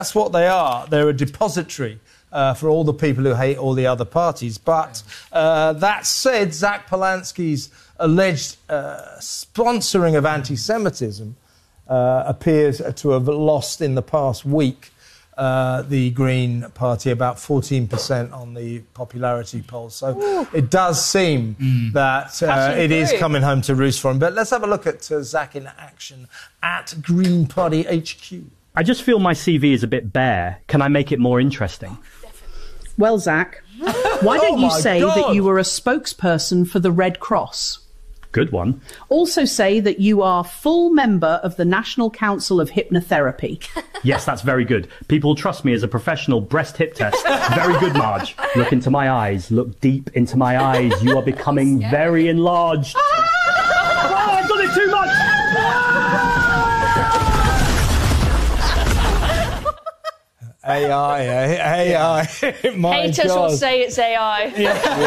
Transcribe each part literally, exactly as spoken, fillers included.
That's what they are. They're a depository uh, for all the people who hate all the other parties. But uh, that said, Zach Polanski's alleged uh, sponsoring of anti-Semitism uh, appears to have lost in the past week uh, the Green Party about fourteen percent on the popularity polls. So Ooh. it does seem mm. that uh, it is coming home to roost for him. But let's have a look at uh, Zach in action at Green Party H Q. I just feel my C V is a bit bare. Can I make it more interesting? Well, Zach, why don't oh you say God. that you were a spokesperson for the Red Cross? Good one. Also say that you are full member of the National Council of Hypnotherapy. Yes, that's very good. People trust me as a professional breast hip test. Very good, Marge. Look into my eyes. Look deep into my eyes. You are becoming very enlarged. Oh, I've done it too much! A I, eh? A I. My Haters God. will say it's A I. Yeah,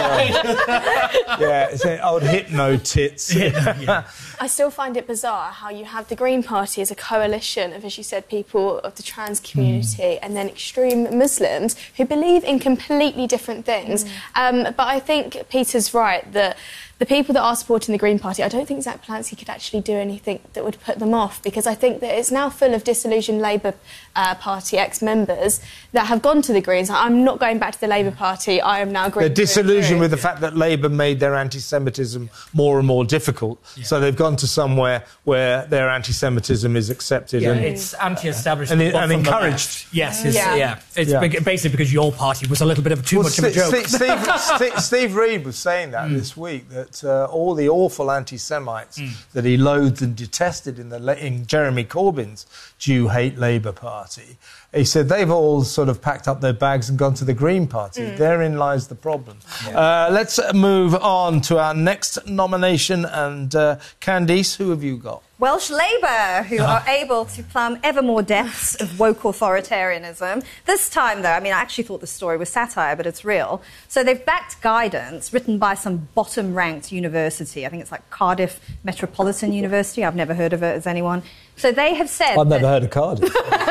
yeah. yeah it's an old hypno tits. Yeah, yeah. I still find it bizarre how you have the Green Party as a coalition of, as you said, people of the trans community mm. and then extreme Muslims who believe in completely different things. Mm. Um, but I think Peter's right that the people that are supporting the Green Party, I don't think Zach Polanski could actually do anything that would put them off, because I think that it's now full of disillusioned Labour uh, Party ex-members that have gone to the Greens. I'm not going back to the Labour Party, I am now Green. They're disillusioned with the fact that Labour made their anti-Semitism more and more difficult. Yeah. So they've gone to somewhere where their anti-Semitism is accepted. Yeah, and it's anti-establishment. And, and encouraged. Yes, it's, yeah. yeah. It's yeah. basically because your party was a little bit of too well, much of a joke. Steve, Steve, Steve Reid was saying that mm. this week, that Uh, all the awful anti-Semites mm. that he loathed and detested in, the, in Jeremy Corbyn's Jew Hate Labour Party, he said they've all sort of packed up their bags and gone to the Green Party. Mm. Therein lies the problem. Yeah. Uh, let's move on to our next nomination. And uh, Candice, who have you got? Welsh Labour, who are able to plumb ever more depths of woke authoritarianism. This time, though, I mean, I actually thought the story was satire, but it's real. So they've backed guidance written by some bottom-ranked university. I think it's like Cardiff Metropolitan University. I've never heard of it as anyone. So they have said... I've never that... heard of Cardiff.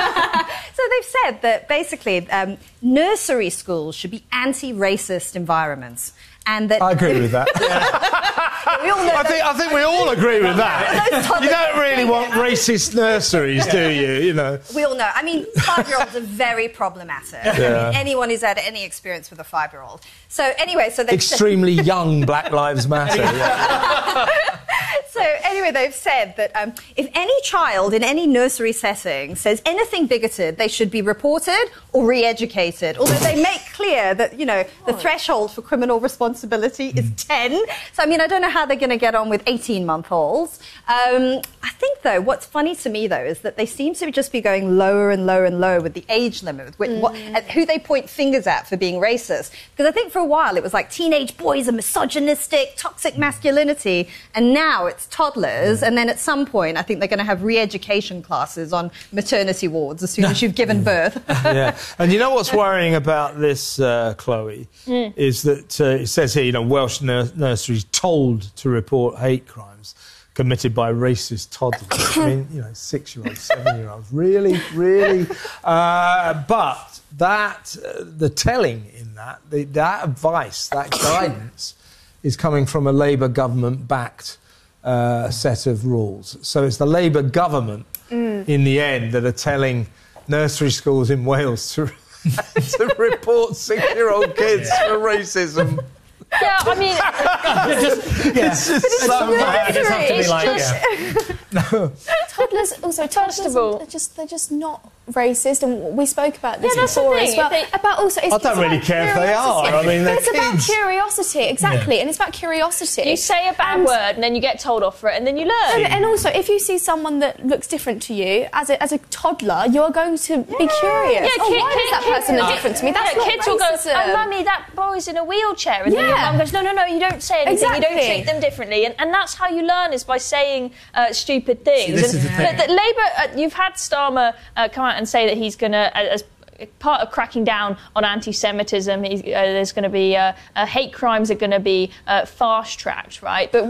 So they've said that, basically, um, nursery schools should be anti-racist environments. And that I agree with that. we all know I, think, I think we all agree with that. You don't really want racist nurseries, do you? You know. We all know. I mean, five-year-olds are very problematic. Yeah. I mean, anyone who's had any experience with a five-year-old. So anyway, so they've extremely said... young Black Lives Matter. Yeah. So anyway, they've said that um, if any child in any nursery setting says anything bigoted, they should be reported or re-educated. Although they make clear that, you know, the threshold for criminal responsibility is ten. So, I mean, I don't know how they're going to get on with eighteen-month-olds. Um, I think, though, what's funny to me, though, is that they seem to just be going lower and lower and lower with the age limit, with mm. what, who they point fingers at for being racist. Because I think for a while it was like teenage boys are misogynistic, toxic masculinity, and now it's toddlers, and then at some point I think they're going to have re-education classes on maternity wards as soon as you've given birth. Yeah, and you know what's worrying about this, uh, Chloe, mm. is that uh, it says here, you know, Welsh nur nurseries told to report hate crimes committed by racist toddlers. I mean, you know, six-year-olds, seven-year-olds, really, really. Uh, but that, uh, the telling in that, the, that advice, that guidance, is coming from a Labour government-backed uh, set of rules. So it's the Labour government, mm. in the end, that are telling nursery schools in Wales to, to report six-year-old kids yeah. for racism. Yeah, I mean... just, yeah. It's just it's so bad. It's have to be like, just, yeah. no. Toddlers, also, toddlers, they're just, they're just not racist, and we spoke about this yeah, before as well. They, about also, it's, I don't it's really care if they are. I mean, they're it's kids. about curiosity, exactly, yeah. and it's about curiosity. You say a bad and, word, and then you get told off for it, and then you learn. And, and also, if you see someone that looks different to you, as a, as a toddler, you're going to yeah. be curious. Yeah, oh, kid, why kid, is that kid, person kid, different to me? That's yeah, not kids racism. will go, oh, mummy, that boy's in a wheelchair, and yeah. then your mum goes, no, no, no, you don't say anything, exactly. you don't treat them differently, and, and that's how you learn, is by saying uh, stupid things. See, this and, is the thing. But, Labour, uh, you've had Starmer uh, come out and say that he's going to, as part of cracking down on anti-Semitism, uh, there's going to be uh, uh, hate crimes are going to be uh, fast-tracked, right? But what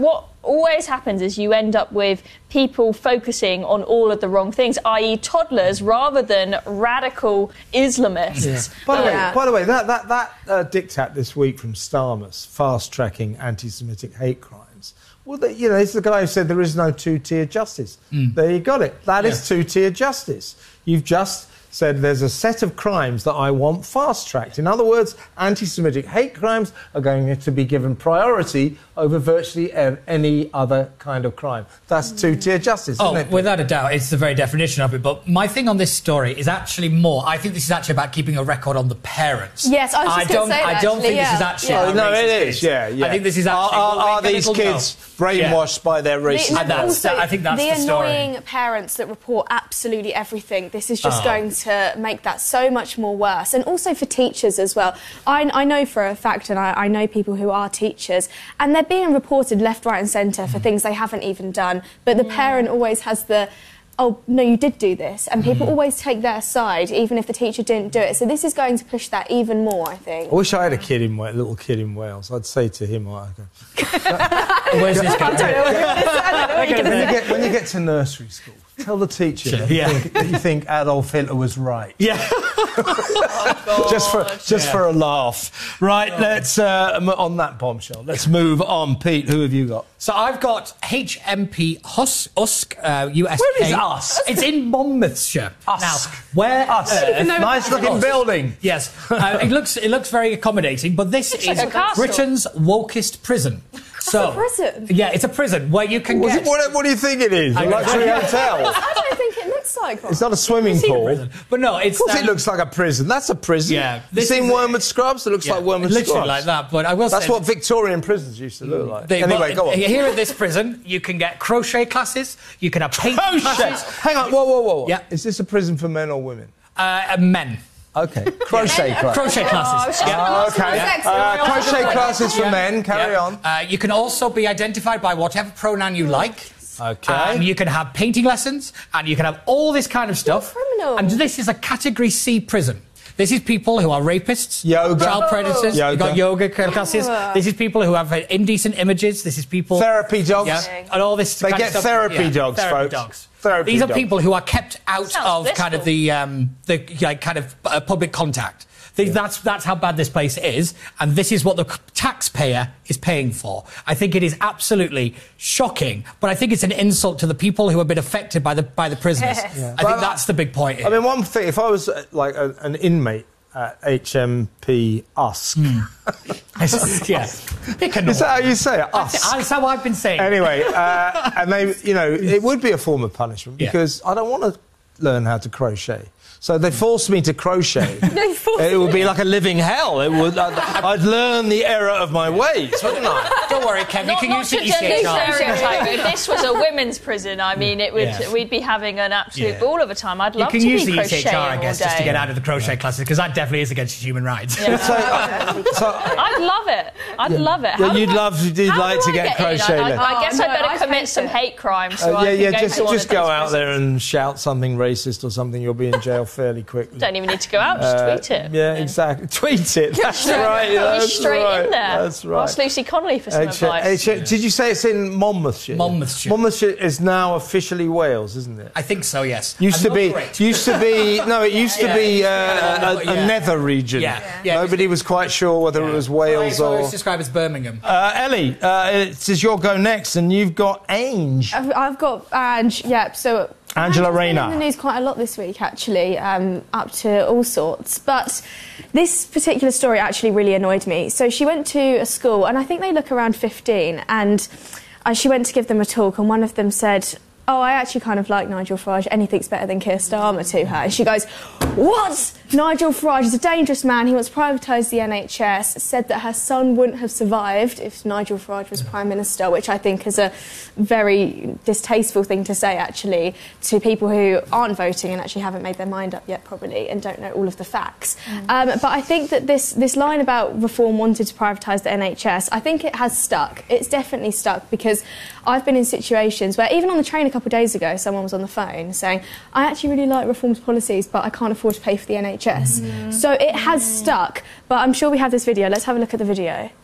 always happens is you end up with people focusing on all of the wrong things, that is toddlers, rather than radical Islamists. Yeah. By the Uh, way, by the way, that that that uh, diktat this week from Starmus, fast-tracking anti-Semitic hate crimes. Well, the, you know, it's the guy who said there is no two-tier justice. Mm. There you got it. That Yeah. is two-tier justice. You've just said there's a set of crimes that I want fast-tracked. In other words, anti-Semitic hate crimes are going to be given priority over virtually ev- any other kind of crime. That's two-tier justice, Oh, isn't it? without a doubt, it's the very definition of it. But my thing on this story is actually more. I think this is actually about keeping a record on the parents. Yes, I was just don't. gonna say that, I don't actually, think this yeah. is actually. Yeah. Oh, about no, it racist is, kids. yeah, yeah. I think this is Are, actually. are, we'll are make a these little kids note. brainwashed by their racist... The, And that's- also, I think that's the the story. annoying parents that report absolutely everything. This is just Oh. going to make that so much more worse. And also for teachers as well. I, I know for a fact, and I, I know people who are teachers, and they're being reported left, right and centre for things they haven't even done. But the parent always has the... oh, no, you did do this. And people always take their side, even if the teacher didn't do it. So this is going to push that even more, I think. I wish I had a kid in Wa- little kid in Wales. I'd say to him, I go, Where's this going? when, you get, when you get to nursery school, tell the teacher that, Yeah. you think, that you think Adolf Hitler was right. Yeah. just for just Yeah. for a laugh. Right, let's uh, m- on that bombshell. Let's move on. Pete, who have you got? So I've got H M P Hus- Usk, uh, U S K. Where is Usk? It's in Monmouthshire. Usk. Now, where Us. Earth- Nice looking Usk. building. Yes, uh, it looks it looks very accommodating, but this is like a castle. Britain's wokest prison. So, a prison? Yeah, it's a prison where you can What's get. it- what, what do you think it is? A I- luxury I- hotel? I don't think it looks like one. It's not a swimming Seen a pool. prison. But no, it's. Of course, um, it looks like a prison. That's a prison. Yeah, You this seen is a- Wormwood Scrubs? It looks yeah, like Wormwood literally Scrubs. like that. But I will That's say what Victorian prisons used to look like. They- anyway, but go on. Here at this prison, you can get crochet classes. You can have painting Oh, shit. classes. Hang on, whoa, whoa, whoa. Yeah. Is this a prison for men or women? Uh, men. Okay. Crochet class. Crochet classes. Oh, okay. Sexy. Uh, crochet classes for Yeah. men. Carry Yeah. on. Uh, you can also be identified by whatever pronoun you like. Okay. Um, you can have painting lessons, and you can have all this kind of stuff. criminal. And this is a Category C prison. This is people who are rapists, Yoga. child predators. Yoga. You've got yoga classes. This is people who have uh, indecent images. This is people... Therapy dogs. Yeah, and all this They kind get of stuff. therapy Yeah, dogs, therapy folks. dogs. Therapy These are dogs. people who are kept out Sounds of blissful. kind of the um, the like, kind of uh, public contact. These, That's that's how bad this place is, and this is what the taxpayer is paying for. I think it is absolutely shocking, but I think it's an insult to the people who have been affected by the by the prisoners. Yes. I Well, think that's the big point. Here. I mean, one thing, if I was uh, like a, an inmate at H M P Usk, yeah, pick a is that how you say it? That's, Usk. that's how I've been saying. Anyway, uh, and they, you know, it would be a form of punishment Yeah. because I don't want to learn how to crochet. So they forced me to crochet. They forced It would be like a living hell. It would. I'd, I'd learn the error of my ways, wouldn't I? Don't worry, Kev. You Not, can not use to the E gender C H R. stereotype. If this was a women's prison, I mean, it would Yeah. we'd be having an absolute Yeah. ball of a time. I'd You love can to use be the E C H R, crocheting I guess, all just to day. get out of the crochet classes, because that definitely is against human rights. So, so I'd love it. I'd love it. yeah, How you'd do I- love to. You'd how like do to I get in? crochet. I, I, lessons. I guess Oh, I no, better I'd commit hate some it. hate crimes. So Uh, I yeah, can yeah. go Just, to one just of go those out there prisons. and shout something racist or something. You'll be in jail fairly quickly. Don't even need to go out. Just Uh, tweet it. Yeah, exactly. Tweet it. That's right. Be That's straight right. in there. That's right. Ask Lucy Connolly for some H- advice. H- Did you say it's in Monmouthshire? Monmouthshire. Monmouthshire is now officially Wales, isn't it? I think so, yes. Used I'm to not be, great. used to be. No, it used to Yeah. be uh, Yeah. a, a Yeah. nether region. Yeah. Yeah. Nobody was quite sure whether it was Wales Well, or. it's described as Birmingham. Uh, Ellie, uh, it says your go next, and you've got Ange. I've, I've got Ange, yep, so... Angela Ange's been Rayner. in the news quite a lot this week, actually, um, up to all sorts. But this particular story actually really annoyed me. So she went to a school, and I think they look around fifteen, and uh, she went to give them a talk, and one of them said, oh, I actually kind of like Nigel Farage. Anything's better than Keir Starmer to her. And she goes, what? Nigel Farage is a dangerous man. He wants to privatise the N H S. Said that her son wouldn't have survived if Nigel Farage was Prime Minister, which I think is a very distasteful thing to say, actually, to people who aren't voting and actually haven't made their mind up yet, probably, and don't know all of the facts. Mm. Um, but I think that this, this line about Reform wanted to privatise the N H S, I think it has stuck. It's definitely stuck, because I've been in situations where, even on the train a couple of days ago, someone was on the phone saying, I actually really like Reform's policies, but I can't afford to pay for the N H S. Mm. So it has stuck, but I'm sure we have this video. Let's have a look at the video.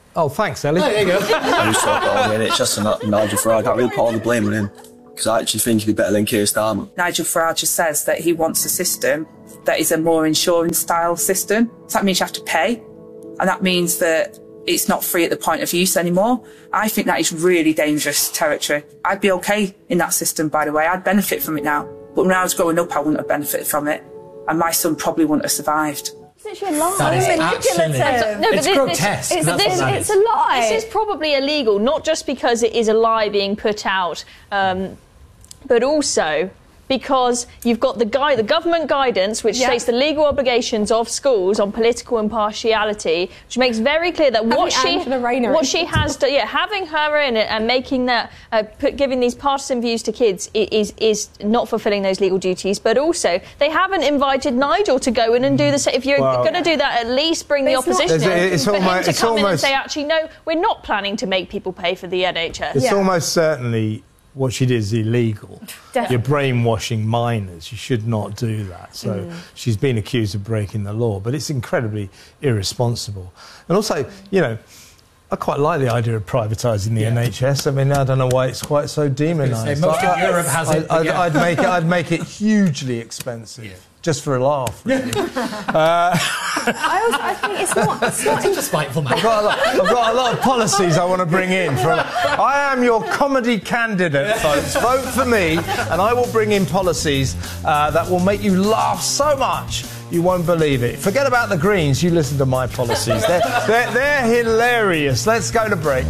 Oh, thanks, Ellie. Oh, there you go. I just thought, oh, man, it's just a Nigel Farage. I can't really put all the blame on him, because I actually think he'd be better than Keir Starmer. Nigel Farage says that he wants a system that is a more insurance-style system. So that means you have to pay, and that means that it's not free at the point of use anymore. I think that is really dangerous territory. I'd be okay in that system, by the way. I'd benefit from it now. But when I was growing up, I wouldn't have benefited from it, and my son probably wouldn't have survived. It's actually a lie. That is manipulative. absolutely- No, but It's this- grotesque. This, That's this- what that It's is. a lie. This is probably illegal, not just because it is a lie being put out, um, but also because you've got the guide, the government guidance, which Yeah. states the legal obligations of schools on political impartiality, which makes very clear that what she, Angela Rayner what in. she has, to, yeah, having her in it and making that, uh, put, giving these partisan views to kids i- is is not fulfilling those legal duties. But also, they haven't invited Nigel to go in and do the same. If you're Well- going to do that, at least bring the But it's not- opposition There's a- in. it's For him almost- to it's come in and almost- say, actually, no, we're not planning to make people pay for the N H S. It's Yeah. almost certainly what she did is illegal. Definitely. You're brainwashing minors. You should not do that. So Mm. she's been accused of breaking the law, but it's incredibly irresponsible. And also, you know, I quite like the idea of privatising the N H S. I mean, I don't know why it's quite so demonised. say, most of I- Europe has I- it, but I'd, yeah. I'd make it. I'd make it hugely expensive, just for a laugh. Really. I, also, I think it's not. It's not. Such a spiteful man. I've got, a lot, I've got a lot of policies I want to bring in. For a, I am your comedy candidate, folks. Vote for me, and I will bring in policies uh, that will make you laugh so much you won't believe it. Forget about the Greens. You listen to my policies. They're, they're, they're hilarious. Let's go to break.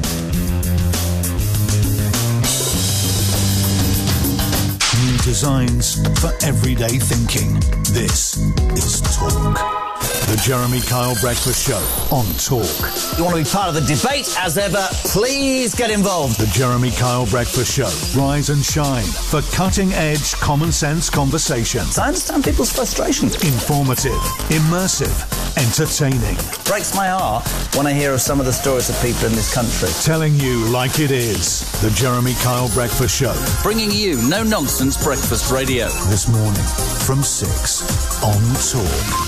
New designs for everyday thinking. This is Talk. The Jeremy Kyle Breakfast Show on Talk. You want to be part of the debate? As ever, please get involved. The Jeremy Kyle Breakfast Show. Rise and shine for cutting-edge, common-sense conversations. I understand people's frustration. Informative, immersive, entertaining. Breaks my heart when I hear of some of the stories of people in this country. Telling you like it is. The Jeremy Kyle Breakfast Show. Bringing you no-nonsense breakfast radio. This morning from six on Talk.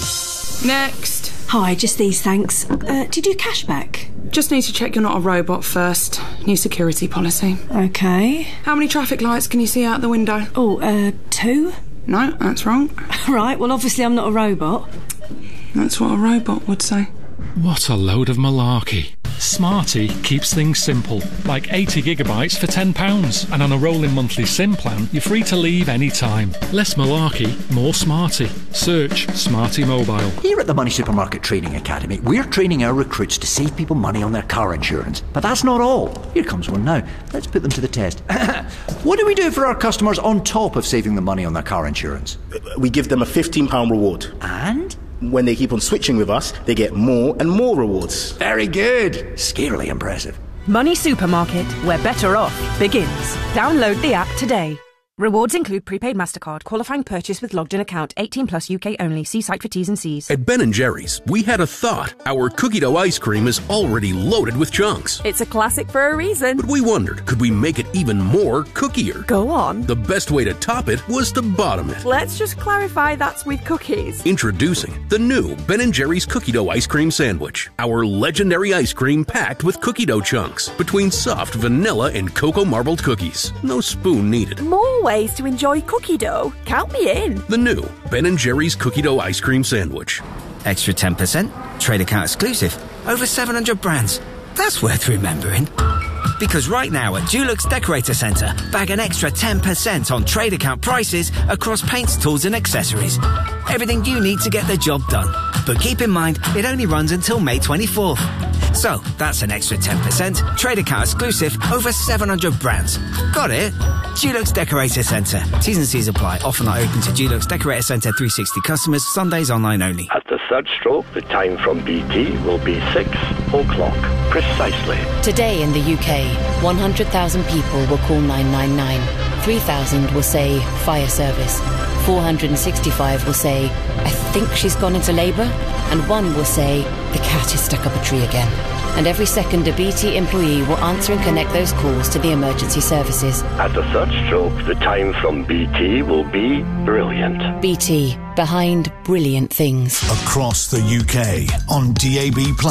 Next. Hi, just these, thanks. Uh, do you do cashback? Just need to check you're not a robot first. New security policy. Okay. How many traffic lights can you see out the window? Oh, uh, two? No, that's wrong. Right, well, obviously I'm not a robot. That's what a robot would say. What a load of malarkey. Smarty keeps things simple, like eighty gigabytes for ten pounds. And on a rolling monthly SIM plan, you're free to leave any time. Less malarkey, more Smarty. Search Smarty Mobile. Here at the Money Supermarket Training Academy, we're training our recruits to save people money on their car insurance. But that's not all. Here comes one now. Let's put them to the test. What do we do for our customers on top of saving them money on their car insurance? We give them a fifteen pound reward. And? When they keep on switching with us, they get more and more rewards. Very good. Scarily impressive. Money Supermarket, where better off begins. Download the app today. Rewards include prepaid MasterCard, qualifying purchase with logged-in account, eighteen plus U K only. See site for T's and C's. At Ben and Jerry's, we had a thought. Our cookie dough ice cream is already loaded with chunks. It's a classic for a reason. But we wondered, could we make it even more cookier? Go on. The best way to top it was to bottom it. Let's just clarify that's with cookies. Introducing the new Ben and Jerry's cookie dough ice cream sandwich. Our legendary ice cream packed with cookie dough chunks between soft vanilla and cocoa marbled cookies. No spoon needed. More ways to enjoy cookie dough. Count me in. The new Ben and Jerry's cookie dough ice cream sandwich. Extra ten percent, trade account exclusive, over seven hundred brands. That's worth remembering. Because right now at Dulux Decorator Centre, bag an extra ten percent on trade account prices across paints, tools and accessories. Everything you need to get the job done. But keep in mind, it only runs until May twenty-fourth. So, that's an extra ten percent, trade account exclusive, over seven hundred brands. Got it? Dulux Decorator Centre. T's and C's apply. Offer not open to Dulux Decorator Centre three sixty customers. Sundays online only. At the third stroke, the time from B T will be six o'clock. Precisely. Today in the U K, one hundred thousand people will call nine nine nine. three thousand will say fire service. four hundred sixty-five will say, I think she's gone into labour. And one will say, the cat is stuck up a tree again. And every second a B T employee will answer and connect those calls to the emergency services. At the third stroke, the time from B T will be brilliant. B T, behind brilliant things. Across the U K on D A B plus,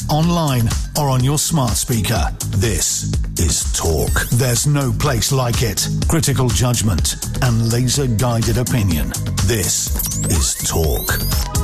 online, or on your smart speaker. This is Talk. There's no place like it. Critical judgment and laser-guided opinion. This is Talk.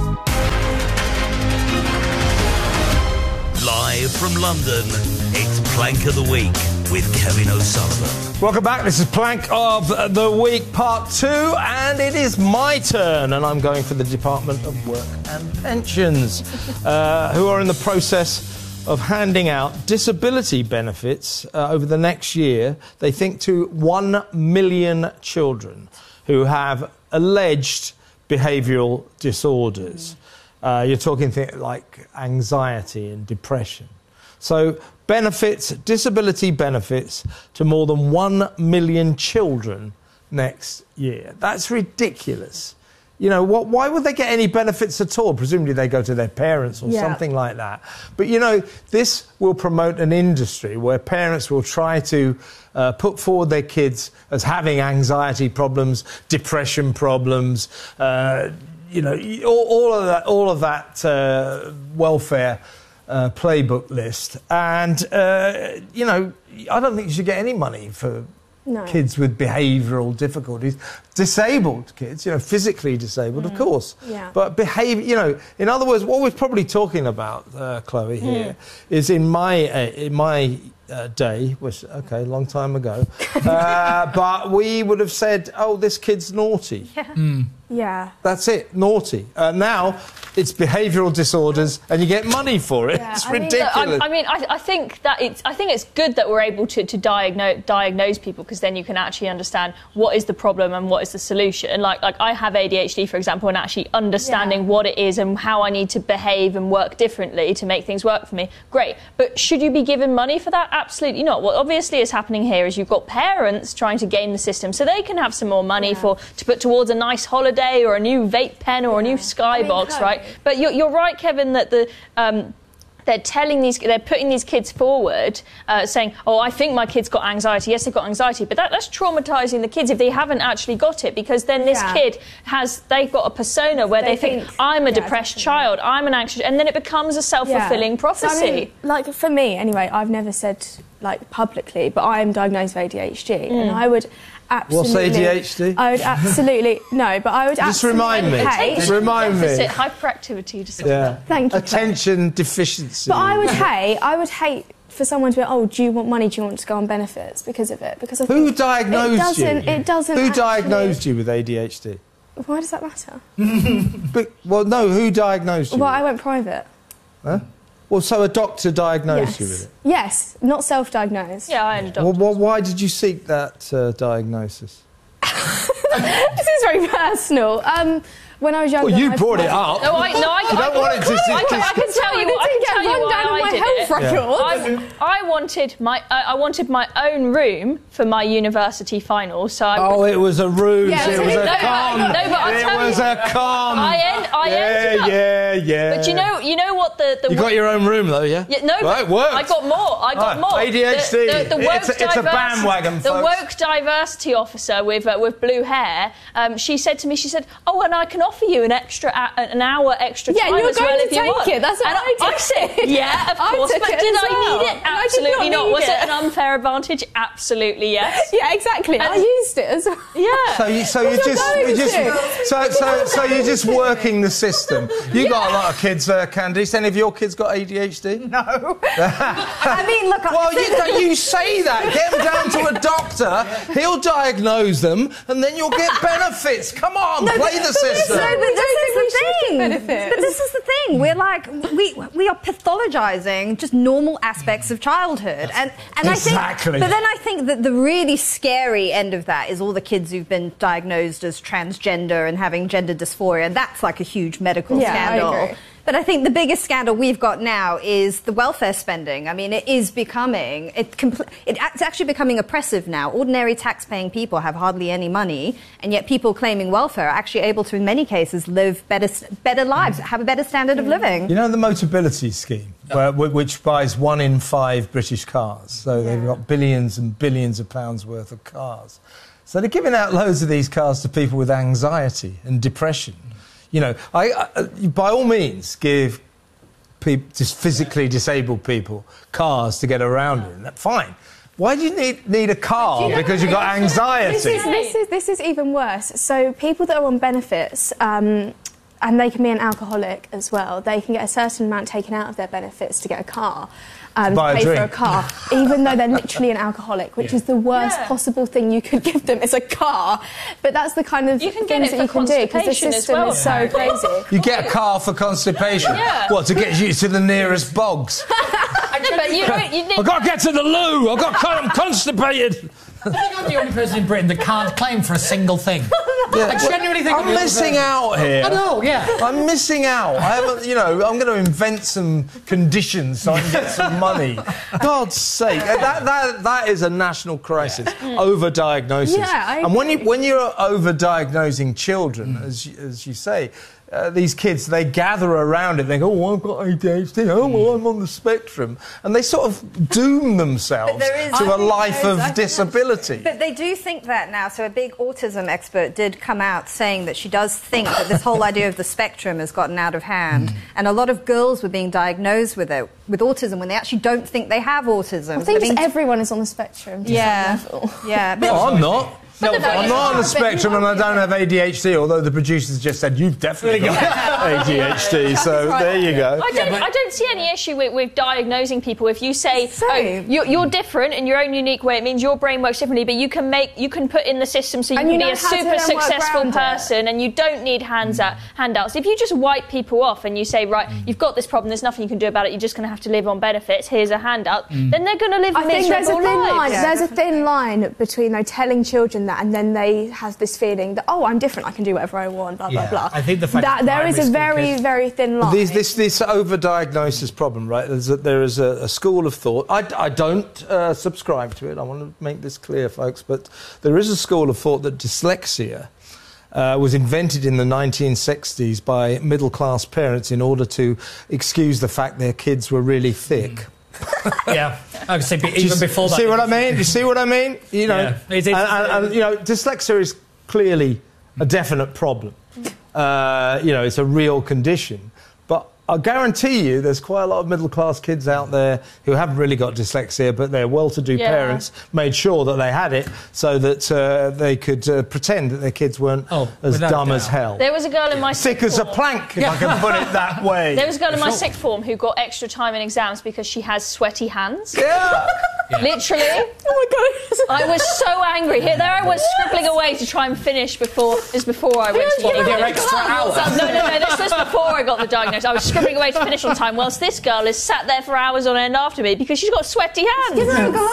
Live from London, it's Plank of the Week with Kevin O'Sullivan. Welcome back. This is Plank of the Week, part two, and it is my turn, and I'm going for the Department of Work and Pensions, uh, who are in the process of handing out disability benefits uh, over the next year, they think, to one million children who have alleged behavioural disorders. Uh, you're talking things like anxiety and depression. So benefits, disability benefits to more than one million children next year. That's ridiculous. You know, what, why would they get any benefits at all? Presumably they go to their parents or Yeah. something like that. But, you know, this will promote an industry where parents will try to uh, put forward their kids as having anxiety problems, depression problems, uh, you know, all, all of that, all of that uh, welfare uh, playbook list. And, uh, you know, I don't think you should get any money for No. kids with behavioural difficulties. Disabled kids, you know, physically disabled, of course. Yeah. But behaviour, you know, in other words, what we're probably talking about, uh, Chloe, here, is in my, uh, in my uh, day, which, OK, long time ago, uh, but we would have said, oh, this kid's naughty. Yeah. Mm. Yeah. That's it, naughty. Uh, now it's behavioural disorders, and you get money for it. Yeah, It's I mean, ridiculous. look, I, I mean, I, I think that it's. I think it's good that we're able to, to diagnose diagnose people, because then you can actually understand what is the problem and what is the solution. Like, like I have A D H D, for example, and actually understanding Yeah. what it is and how I need to behave and work differently to make things work for me. Great, but should you be given money for that? Absolutely not. What obviously is happening here is you've got parents trying to game the system so they can have some more money for to put towards a nice holiday or a new vape pen or a new skybox, Chloe. right? But you're, you're right, Kevin, that the um, they're telling these, they're putting these kids forward, uh, saying, "Oh, I think my kid's got anxiety." Yes, they've got anxiety, but that, that's traumatising the kids if they haven't actually got it, because then this Yeah. kid has, they've got a persona where they, They think, think- "I'm a yeah, depressed child, I'm an anxious," and then it becomes a self-fulfilling prophecy. So, I mean, like, for me, anyway, I've never said, like, publicly, but I am diagnosed with A D H D, and Mm. I would absolutely... What's A D H D? I would absolutely... No, but I would Just absolutely remind me. hate... Just remind me. Deficit hyperactivity disorder. Yeah. Thank you, Attention deficiency. But I would hate... I would hate for someone to be, oh, do you want money, do you want to go on benefits because of it? Because I Who think diagnosed it doesn't, you? It doesn't Who actually- diagnosed you with A D H D? Why does that matter? But, well, no, who diagnosed you? Well, I went private. Huh? Well, so a doctor diagnosed Yes. you with it? Yes, not self-diagnosed. Yeah, I ended up. Well, well, why did you seek that uh, diagnosis? This is very personal. Um, when I was younger... Well, you I- brought it up. No, I, no, I, You I, don't want it to- I, can, I can tell you. I I didn't can get tell you run why down on I my did health it. records. I, I wanted my. I, I wanted my own room for my university finals. So I. Oh, it was a ruse. Yeah, it so was you- a no, but- con. no, but I'll it tell was you- a con. I end. I yeah, ended up. yeah, yeah. But you know, you know what the the. You got your own room, though, yeah? Yeah, no, right, but worked. I got more. I got Right, more. A D H D. The, the, the woke It's a- it's a diverse- bandwagon, The folks. woke diversity officer with uh, with blue hair. Um, she said to me, she said, "Oh, and I can offer you an extra a- an hour extra Yeah, time you're as going well to if you take want." it. That's what and I did. I said, "Yeah, of I course." took But it did as I well. need it? And I did Absolutely not not. need Was it. it an unfair advantage? Absolutely yes. Yeah, exactly. I used it as well. Yeah. So you, so you What just, you're you going just, to. so, so, so you're just working the system. You got a lot of kids, uh, Candice. Any of your kids got A D H D? No. I mean, look. Well, you, you say that. Get them down to a doctor. He'll diagnose them, and then you'll get benefits. Come on, No, play but- the but this- system. no, but this is the thing. benefits. But this is the thing. We're like we we are pathologizing just normal aspects of childhood, and and Exactly. I think. But then I think that the really scary end of that is all the kids who've been diagnosed as transgender and having gender dysphoria. That's like a huge medical Yeah, I scandal. agree. But I think the biggest scandal we've got now is the welfare spending. I mean, it is becoming, it compl- it, it's actually becoming oppressive now. Ordinary tax-paying people have hardly any money, and yet people claiming welfare are actually able to, in many cases, live better, better lives, have a better standard of living. You know the Motability scheme, where, which buys one in five British cars. So they've got billions and billions of pounds worth of cars. So they're giving out loads of these cars to people with anxiety and depression. You know, I, I, by all means, give peop just physically disabled people cars to get around in. That fine. Why do you need need a car? You know, because you've got anxiety. This is, this is this is even worse. So people that are on benefits. Um, And they can be an alcoholic as well. They can get a certain amount taken out of their benefits to get a car, um, Buy a to pay drink. for a car, even though they're literally an alcoholic, which Yeah. is the worst Yeah. possible thing you could give them is a car. But that's the kind of You can things get it that you for can do because the constipation as system well, is so apparently. crazy. You get a car for constipation. Yeah. What, to get you to the nearest bogs? No, but you, you need... I've got to get to the loo. I've got. I'm constipated. I think I'm the only person in Britain that can't claim for a single thing. Yeah. I genuinely think I'm I'm the only missing person. out here. I know, yeah. I'm missing out. I haven't, you know, I'm going to invent some conditions so I can get some money. God's sake, that that that is a national crisis. Yeah. Overdiagnosis. Yeah, I and when you agree. when you're overdiagnosing children, Mm. as you, as you say. Uh, these kids, they gather around it. They go, "Oh, I've got A D H D. Oh, well, I'm on the spectrum," and they sort of doom themselves But there is- to I a think life there of is- I think disability. But they do think that now. So a big autism expert did come out saying that she does think that this whole idea of the spectrum has gotten out of hand. And a lot of girls were being diagnosed with it, with autism, when they actually don't think they have autism. I think They're just being- everyone is on the spectrum. to Yeah. some level. Yeah. No, I'm not. No, I'm not on the spectrum and I don't have A D H D, although the producers just said, you've definitely got A D H D, so there you go. I don't, I don't see any issue with, with diagnosing people. If you say, oh, you're, you're different in your own unique way, it means your brain works differently, but you can make, you can put in the system so you And can you be know a how to super then work successful around it. person and you don't need hands out, handouts. If you just wipe people off and you say, right, you've got this problem, there's nothing you can do about it, you're just going to have to live on benefits, here's a handout, Mm. then they're going to live I think there's a miserable thin line. lives. Yeah, there's a thin line between though telling children that and then they has this feeling that oh I'm different, I can do whatever I want, blah Yeah, blah blah. I think the fact that that there is a primary school very kids- very thin line. These, this this overdiagnosis problem, right? There's a, there is a, a school of thought. I, I don't uh, subscribe to it. I want to make this clear, folks. But there is a school of thought that dyslexia uh, was invented in the nineteen sixties by middle-class parents in order to excuse the fact their kids were really thick. Yeah, I would say be, even Just before that. See what I mean? You see what I mean? You know, Yeah, it is- and, and, and, you know, dyslexia is clearly a definite problem. Uh, you know, it's a real condition. But I guarantee you there's quite a lot of middle-class kids out there who haven't really got dyslexia, but their well-to-do Yeah. parents made sure that they had it so that uh, they could uh, pretend that their kids weren't Oh, as without dumb doubt. as hell. There was a girl in my Thick sixth as a form. plank, if I can put it that way. There was a girl in my sixth form who got extra time in exams because she has sweaty hands. Yeah. Literally. Oh my god. I was so angry. Here, there I was scribbling away to try and finish before. This is before I went to What, with uni. your extra hours? No, no, no. This was before I got the diagnosis. I was scribbling away to finish on time, whilst this girl is sat there for hours on end after me because she's got sweaty hands.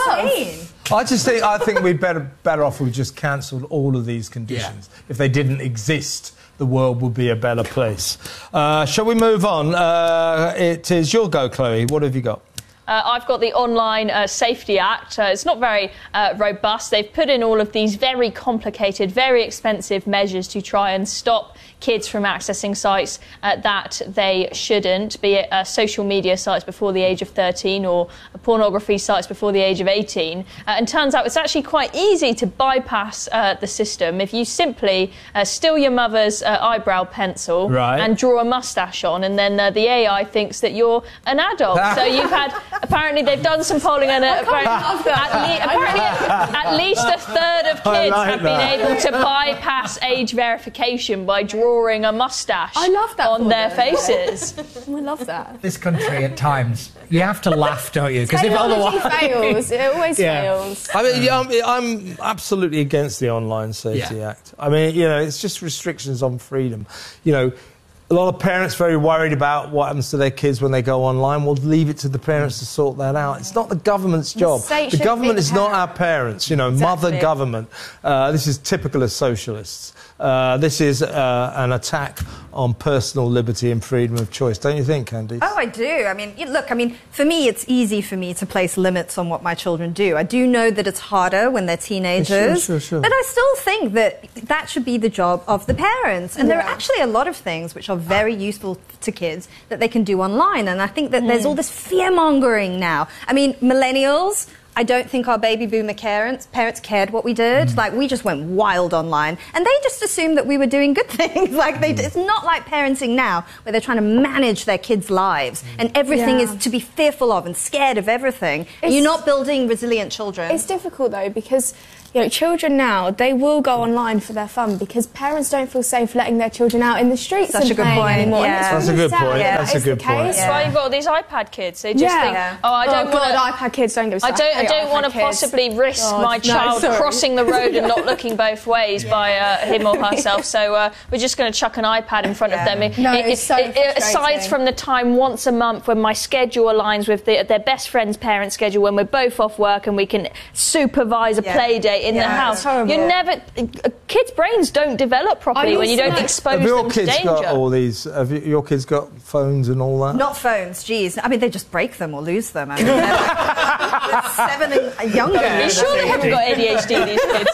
I just think I think we'd better better off if we just cancelled all of these conditions. If they didn't exist, the world would be a better place. Uh, shall we move on? Uh, it is your go, Chloe. What have you got? Uh, I've got the Online uh, Safety Act. Uh, it's not very uh, robust. They've put in all of these very complicated, very expensive measures to try and stop kids from accessing sites uh, that they shouldn't, be it uh, social media sites before the age of thirteen or pornography sites before the age of eighteen. Uh, and turns out it's actually quite easy to bypass uh, the system if you simply uh, steal your mother's uh, eyebrow pencil Right. and draw a mustache on, and then uh, the A I thinks that you're an adult. So you've had... Apparently, they've done some polling, and uh, apparently, at, le- apparently at least a third of I kids like have that. been able to bypass age verification by drawing a mustache I love that on for their them. faces. I love that. This country, at times, you have to laugh, don't you? Because if Technology otherwise, fails. It always Yeah. fails. I mean, yeah, I'm, I'm absolutely against the Online Safety Yeah. Act. I mean, you know, it's just restrictions on freedom. You know, a lot of parents very worried about what happens to their kids when they go online. We'll leave it to the parents to sort that out. It's not the government's job. state The should government be is not our parents. You know, mother Exactly. government. Uh, this is typical of socialists. Uh, this is uh, an attack on personal liberty and freedom of choice. Don't you think, Candice? Oh, I do. I mean, you- look, I mean, for me, it's easy for me to place limits on what my children do. I do know that it's harder when they're teenagers. Sure, sure, sure. But I still think that that should be the job of the parents. And there are Yeah. actually a lot of things which are very useful to kids that they can do online. And I think that there's all this fear-mongering now. I mean, millennials... I don't think our baby boomer parents parents cared what we did. Mm. Like, we just went wild online, and they just assumed that we were doing good things. Like, they, it's not like parenting now, where they're trying to manage their kids' lives, and everything Yeah. is to be fearful of and scared of everything. It's- You're not building resilient children. It's difficult though, because you know, children now, they will go online for their fun because parents don't feel safe letting their children out in the streets Such and a good playing point, anymore. yeah. And it's That's a really good sad point, that that's a is good the point. case. That's why you've got all these iPad kids. They just Yeah. think, Yeah. oh, I don't oh, want God, iPad kids don't give a I stuff. don't, I hate don't iPad want to kids. possibly risk God, my no, child sorry. crossing the road and not looking both ways by uh, him or herself. So uh, we're just going to chuck an iPad in front of them. It, No, it- it's so it- it- aside frustrating. from the time once a month when my schedule aligns with the, their best friend's parents' schedule, when we're both off work and we can supervise a Yeah. play date in Yeah, the house. it's horrible. You never. uh, Kids' brains don't develop properly I when you also don't like- expose Have your them to kids danger. got all these? Have you, your kids got phones and all that? Not phones, geez. I mean, they just break them or lose them. I mean, they're, they're seven and younger. Are you sure they haven't got A D H D, these kids?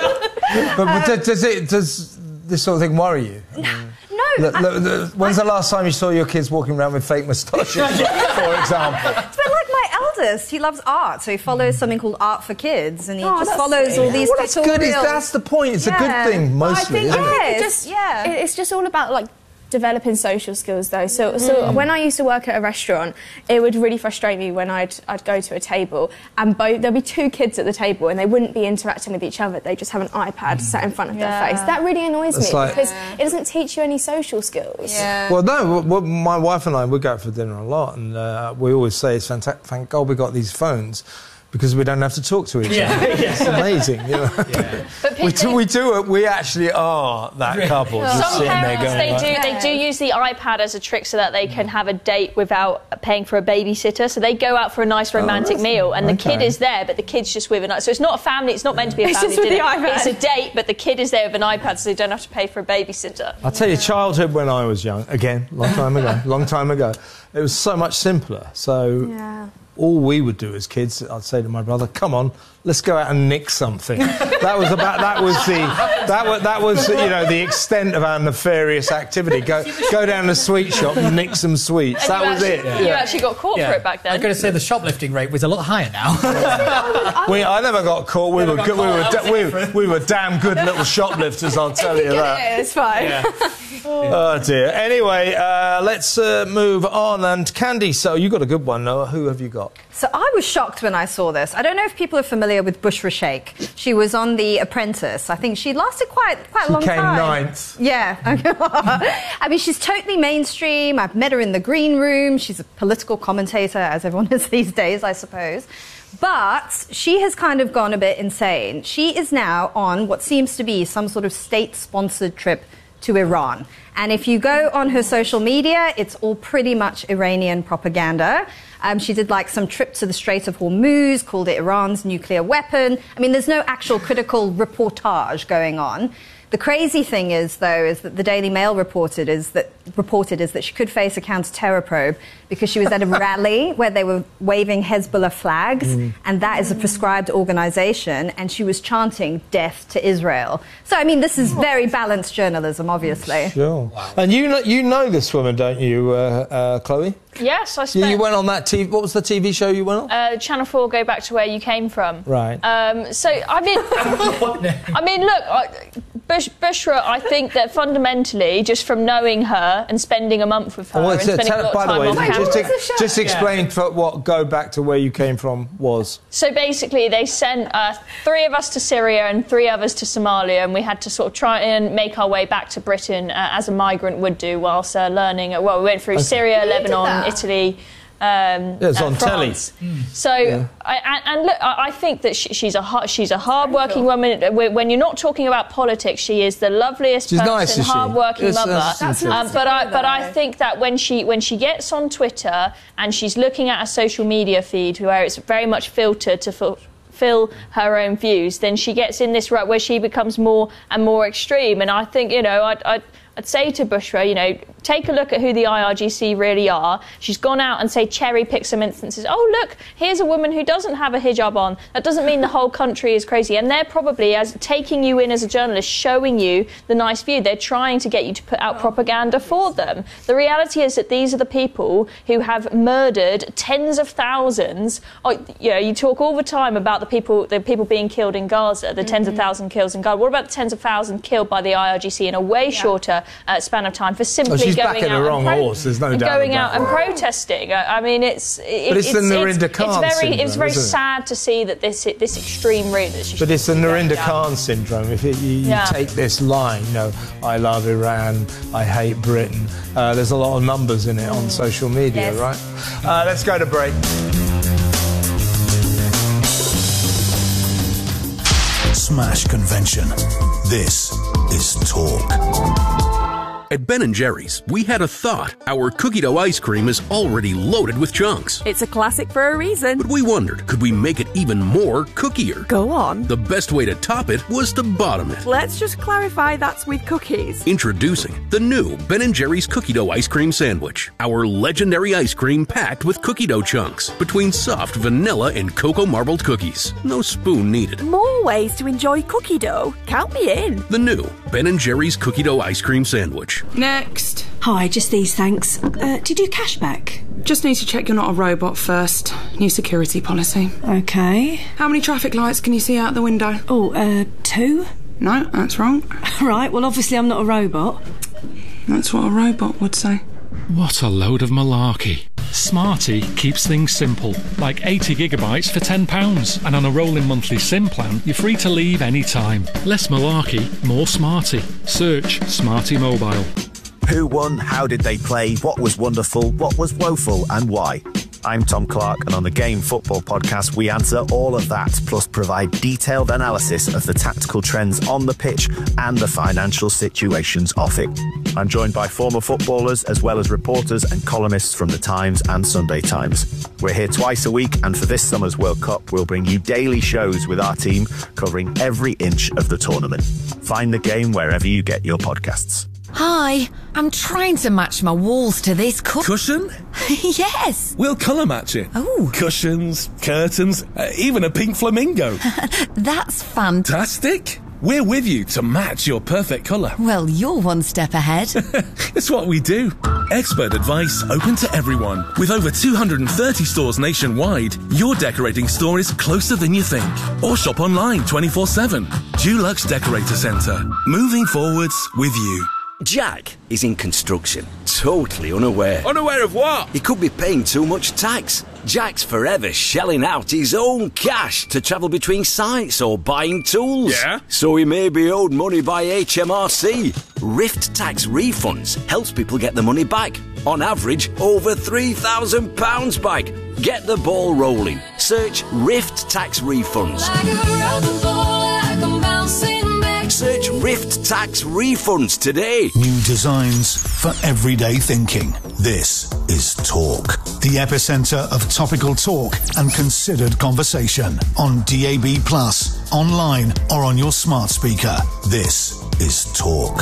But, but does- does it? Does this sort of thing worry you? No. Look, look, look, when's the last time you saw your kids walking around with fake moustaches, for example? It's been like my eldest. He loves art, so he follows something called Art for Kids, and he Oh, just that's follows all these Well, that's tutorials. good. It's, that's the point. It's a Yeah. good thing, Well, mostly, I think, isn't I it? think Yes, it just, yeah. it- it's just all about like developing social skills though. So, so when I used to work at a restaurant, it would really frustrate me when I'd I'd go to a table and both there'd be two kids at the table and they wouldn't be interacting with each other. They just have an iPad sat in front of Yeah. their face. That really annoys It's me like- because it doesn't teach you any social skills. Well, no, w- w- my wife and I, we go out for dinner a lot, and uh, we always say, it's fantastic, thank God we got these phones, because we don't have to talk to each Yeah, other. yeah. It's amazing, you know. But we, people- do, we do it, we actually are that couple, just Some sitting there parents, going they like, do, they do use the iPad as a trick so that they can have a date without paying for a babysitter. So they go out for a nice romantic meal, and the kid okay. is there, but the kid's just with an. So it's not a family. It's not meant to be a It's family just with dinner. the iPad. It's a date, but the kid is there with an iPad, so they don't have to pay for a babysitter. I'll tell you, childhood when I was young, again, long time ago, long time ago, it was so much simpler. So Yeah. all we would do as kids, I'd say to my brother, come on, let's go out and nick something. That was about, that was the, that was, that was, you know, the extent of our nefarious activity. Go, go down the sweet shop and nick some sweets. And That you was actually, it. You actually got caught for it back then. I'm going to say the shoplifting rate was a lot higher now. We, I never got caught. We were, got good, we, were caught. da- we, were- we were damn good little shoplifters, I'll tell you that. It's fine. Oh dear. Anyway, uh, let's uh, move on. And Candy, so you got a good one, Noah. Who have you got? So I was shocked when I saw this. I don't know if people are familiar with Bushra Sheikh. She was on The Apprentice. I think she lasted quite quite a She long came time. ninth. Yeah. I mean, she's totally mainstream. I've met her in the green room. She's a political commentator, as everyone is these days, I suppose. But she has kind of gone a bit insane. She is now on what seems to be some sort of state-sponsored trip to Iran. And if you go on her social media, it's all pretty much Iranian propaganda. Um, she did like some trip to the Strait of Hormuz, called it Iran's nuclear weapon. I mean, there's no actual critical reportage going on. The crazy thing is, though, is that the Daily Mail reported is that reported is that she could face a counter-terror probe because she was at a rally where they were waving Hezbollah flags, Mm. and that is a prescribed organisation, and she was chanting "Death to Israel." So, I mean, this is very balanced journalism, obviously. Sure. And you know, you know this woman, don't you, uh, uh, Chloe? Yes, I You, spent... you went on that T V. What was the T V show you went on? Uh, Channel four, Go Back to Where You Came From. Right. Um, so, I mean, I mean, look, I, Bush, Bushra, I think that fundamentally, just from knowing her and spending a month with her Well, and it's, uh, spending tell- a lot by of the time way, off just, camera. ex- just explain for what Go Back to Where You Came From was. So basically, they sent uh, three of us to Syria and three others to Somalia, and we had to sort of try and make our way back to Britain uh, as a migrant would do, whilst uh, learning. Uh, well, we went through Okay. Syria, You did Lebanon, that? Italy. Um, Yeah, it's uh, on telly. France. So, Yeah. I, and, and look, I, I think that she, she's a hard, she's a hard-working woman. When you're not talking about politics, she is the loveliest She's person, nice, is she? hard-working Yes, mother. that's That's Um, nice but to I, hear, but I though. think that when she when she gets on Twitter and she's looking at a social media feed where it's very much filtered to fulfill her own views, then she gets in this rut where she becomes more and more extreme. And I think, you know, I. I I'd say to Bushra, you know, take a look at who the I R G C really are. She's gone out and, say, cherry-picked some instances. Oh, look, here's a woman who doesn't have a hijab on. That doesn't mean the whole country is crazy. And they're probably, as taking you in as a journalist, showing you the nice view. They're trying to get you to put out propaganda for them. The reality is that these are the people who have murdered tens of thousands. Oh, you know, you talk all the time about the people, the people being killed in Gaza, the tens mm-hmm. of thousands kills in Gaza. What about the tens of thousands killed by the I R G C in a way yeah. shorter uh, span of time for simply oh, she's going back in out the wrong and, pro- horse. There's no and doubt going about out and that. protesting. I, I mean, it's it, but it's, it's the Narinder it's, Khan it's very syndrome, it's very isn't it? sad to see that this this extreme route. That but it's the Narinder down. Khan syndrome. If it, you, you yeah. take this line, you know, I love Iran, I hate Britain. Uh, there's a lot of numbers in it mm. on social media, yes. right? Uh, let's go to break. Smash Convention. This is Talk. At Ben and Jerry's, we had a thought. Our cookie dough ice cream is already loaded with chunks. It's a classic for a reason. But we wondered, could we make it even more cookier? Go on. The best way to top it was to bottom it. Let's just clarify that's with cookies. Introducing the new Ben and Jerry's cookie dough ice cream sandwich. Our legendary ice cream packed with cookie dough chunks between soft vanilla and cocoa marbled cookies. No spoon needed. More ways to enjoy cookie dough. Count me in. The new Ben and Jerry's cookie dough ice cream sandwich. Next. Hi, just these, thanks. Uh, do you do cashback? Just need to check you're not a robot first. New security policy. OK. How many traffic lights can you see out the window? Oh, uh, two? No, that's wrong. Right, well, obviously I'm not a robot. That's what a robot would say. What a load of malarkey. Smarty keeps things simple, like eighty gigabytes for ten pounds. And on a rolling monthly SIM plan, you're free to leave any time. Less malarkey, more Smarty. Search Smarty Mobile. Who won? How did they play? What was wonderful? What was woeful? And why? I'm Tom Clark, and on the Game Football podcast, we answer all of that, plus provide detailed analysis of the tactical trends on the pitch and the financial situations off it. I'm joined by former footballers, as well as reporters and columnists from The Times and Sunday Times. We're here twice a week, and for this summer's World Cup, we'll bring you daily shows with our team covering every inch of the tournament. Find the game wherever you get your podcasts. Hi, I'm trying to match my walls to this cu- Cushion? Yes. We'll colour match it. Oh. Cushions, curtains, uh, even a pink flamingo. That's fantastic. We're with you to match your perfect colour. Well, you're one step ahead. It's what we do. Expert advice open to everyone. With over two hundred thirty stores nationwide, your decorating store is closer than you think. Or shop online twenty-four seven. Dulux Decorator Centre. Moving forwards with you. Jack is in construction, totally unaware. Unaware of what? He could be paying too much tax. Jack's forever shelling out his own cash to travel between sites or buying tools. Yeah? So he may be owed money by H M R C. Rift Tax Refunds helps people get the money back. On average, over three thousand pounds back. Get the ball rolling. Search Rift Tax Refunds. Search Rift Tax Refunds today. New designs for everyday thinking. This is Talk, the epicenter of topical talk and considered conversation on D A B plus, online or on your smart speaker. This is Talk.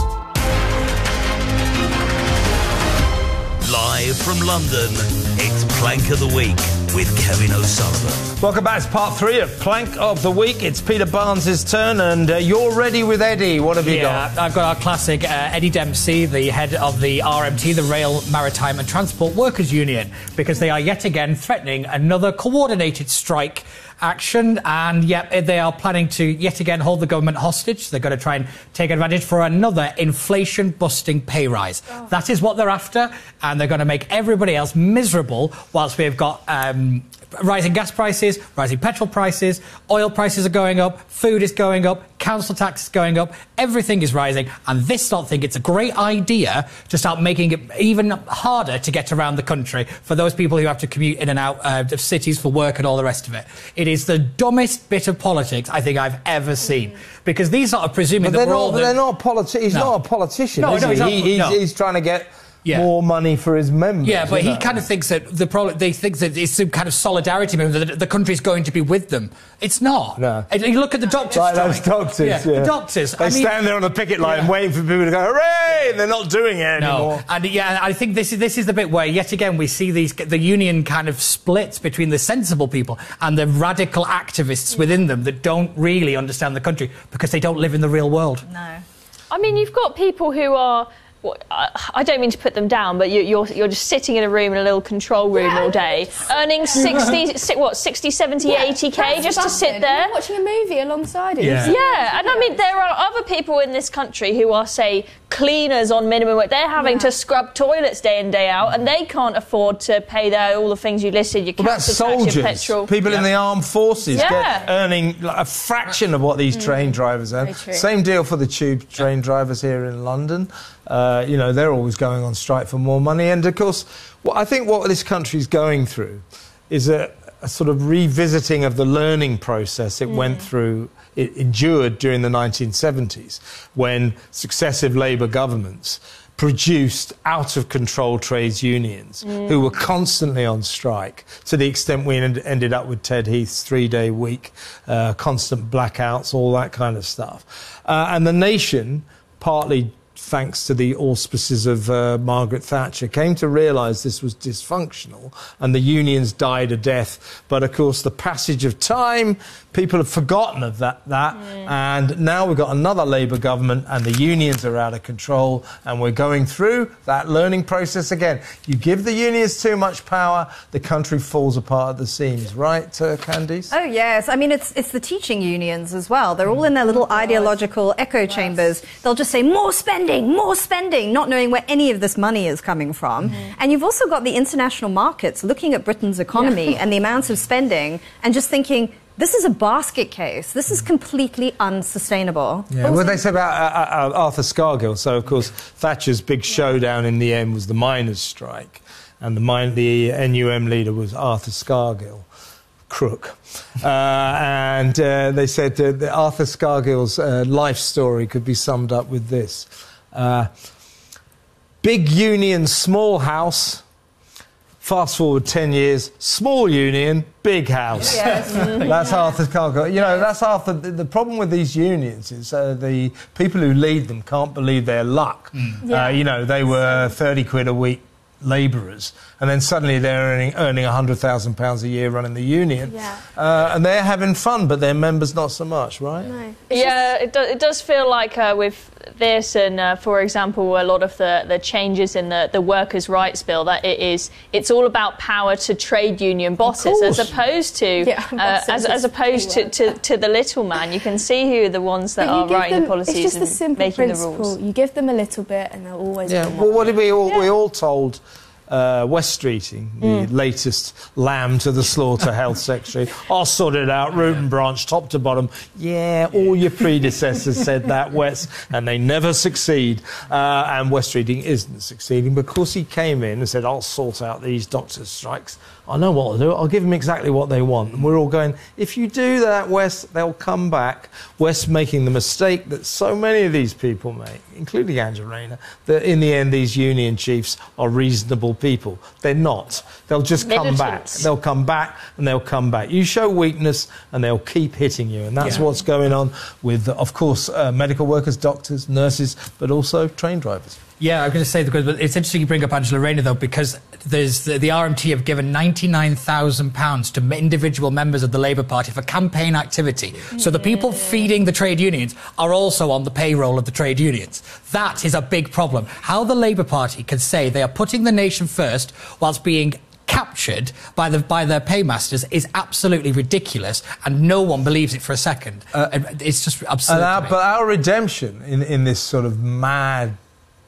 Live from London, it's Plank of the Week with Kevin O'Sullivan. Welcome back to part three of Plank of the Week. It's Peter Barnes' turn, and uh, you're ready with Eddie. What have you yeah, got? I've got our classic uh, Eddie Dempsey, the head of the R M T, the Rail, Maritime and Transport Workers Union, because they are yet again threatening another coordinated strike action, and yet they are planning to yet again hold the government hostage. They're going to try and take advantage for another inflation-busting pay rise. Oh. That is what they're after, and they're going to make everybody else miserable whilst we've got um, rising gas prices, rising petrol prices, oil prices are going up, food is going up, council tax is going up, everything is rising, and this lot think it's a great idea to start making it even harder to get around the country for those people who have to commute in and out uh, of cities for work and all the rest of it. It is the dumbest bit of politics I think I've ever seen, because these lot are presuming but that they're we're not, all... The... They're not politi- he's no. not a politician, no, is no, he? he's, not, he he's, no. he's trying to get Yeah. more money for his members. Yeah, but you he know? kind of thinks that the problem. They think that it's some kind of solidarity movement, that the country's going to be with them. It's not. No. And you look at the doctors. Like strike. those doctors, Yeah, yeah. the doctors. They I mean, stand there on the picket line Yeah. waiting for people to go, hooray! And they're not doing it No, anymore. and yeah, I think this is this is the bit where yet again we see these the union kind of splits between the sensible people and the radical activists within them that don't really understand the country because they don't live in the real world. No. I mean, you've got people who are. Well, I I don't mean to put them down, but you, you're you're just sitting in a room in a little control room all day, earning sixty, si- what, sixty, seventy, eighty k just to sit there. You're watching a movie alongside it. Yeah. Yeah, and I mean, there are other people in this country who are, say, cleaners on minimum wage. They're having Yeah. to scrub toilets day in, day out, and they can't afford to pay their all the things you listed, your What about council tax, your soldiers? petrol. People in the armed forces Yeah. get earning like a fraction of what these train drivers earn. Very true. Same deal for the tube train drivers here in London. Uh, you know, they're always going on strike for more money. And, of course, what I think what this country's going through is a, a sort of revisiting of the learning process it went through, it endured during the nineteen seventies, when successive Labour governments produced out-of-control trades unions who were constantly on strike, to the extent we end, ended up with Ted Heath's three-day week, uh, constant blackouts, all that kind of stuff. Uh, and the nation, partly thanks to the auspices of uh, Margaret Thatcher, came to realise this was dysfunctional and the unions died a death. But, of course, the passage of time, people have forgotten of that, that and now we've got another Labour government and the unions are out of control and we're going through that learning process again. You give the unions too much power, the country falls apart at the seams, right, uh, Candice? Oh, yes. I mean, it's it's the teaching unions as well. They're all in their little ideological echo chambers. They'll just say, more spending, more spending, not knowing where any of this money is coming from. And you've also got the international markets looking at Britain's economy and the amounts of spending and just thinking, this is a basket case. This is completely unsustainable. Yeah, what they say about uh, uh, Arthur Scargill. So, of course, Thatcher's big showdown in the end was the miners' strike, and the, mine, the N U M leader was Arthur Scargill, crook. Uh, and uh, they said uh, that Arthur Scargill's uh, life story could be summed up with this. Uh, big union, small house. Fast forward ten years, small union, big house. Yes. That's Arthur Scargill. You know, that's Arthur. The, the problem with these unions is uh, the people who lead them can't believe their luck. Yeah. Uh, you know, they were thirty quid a week labourers, and then suddenly they're earning, earning one hundred thousand pounds a year running the union. Yeah. Uh, and they're having fun, but their members not so much, right? No. Yeah, it, do, it does feel like uh, with this and, uh, for example, a lot of the, the changes in the, the workers' rights bill, that it is, it's all about power to trade union bosses as opposed to, Yeah, uh, bosses as, as is opposed to, to, to the little man. You can see who are the ones that But you are give writing the them- policies It's just and a simple making principle. the rules. You give them a little bit and they'll always Yeah. want Well, what more. did we all we Yeah. all told uh, West Streeting, the latest lamb to the slaughter health secretary? I'll sort it out, root and branch, top to bottom. Yeah, all your predecessors said that, West, and they never succeed. Uh, and West Streeting isn't succeeding because he came in and said, I'll sort out these doctors' strikes. I know what I'll do. I'll give them exactly what they want. And we're all going, if you do that, West, they'll come back. West making the mistake that so many of these people make, including Angela Rayner, that in the end these union chiefs are reasonable people. They're not. They'll just come back. Militants. They'll come back and they'll come back. You show weakness and they'll keep hitting you. And that's Yeah. what's going on with, of course, uh, medical workers, doctors, nurses, but also train drivers. Yeah, I'm going to say the but it's interesting you bring up Angela Rayner though, because there's the, the R M T have given ninety-nine thousand pounds to individual members of the Labour Party for campaign activity. So the people feeding the trade unions are also on the payroll of the trade unions. That is a big problem. How the Labour Party can say they are putting the nation first whilst being captured by the by their paymasters is absolutely ridiculous, and no one believes it for a second. Uh, it's just absurd. And our, to me. but our redemption in, in this sort of mad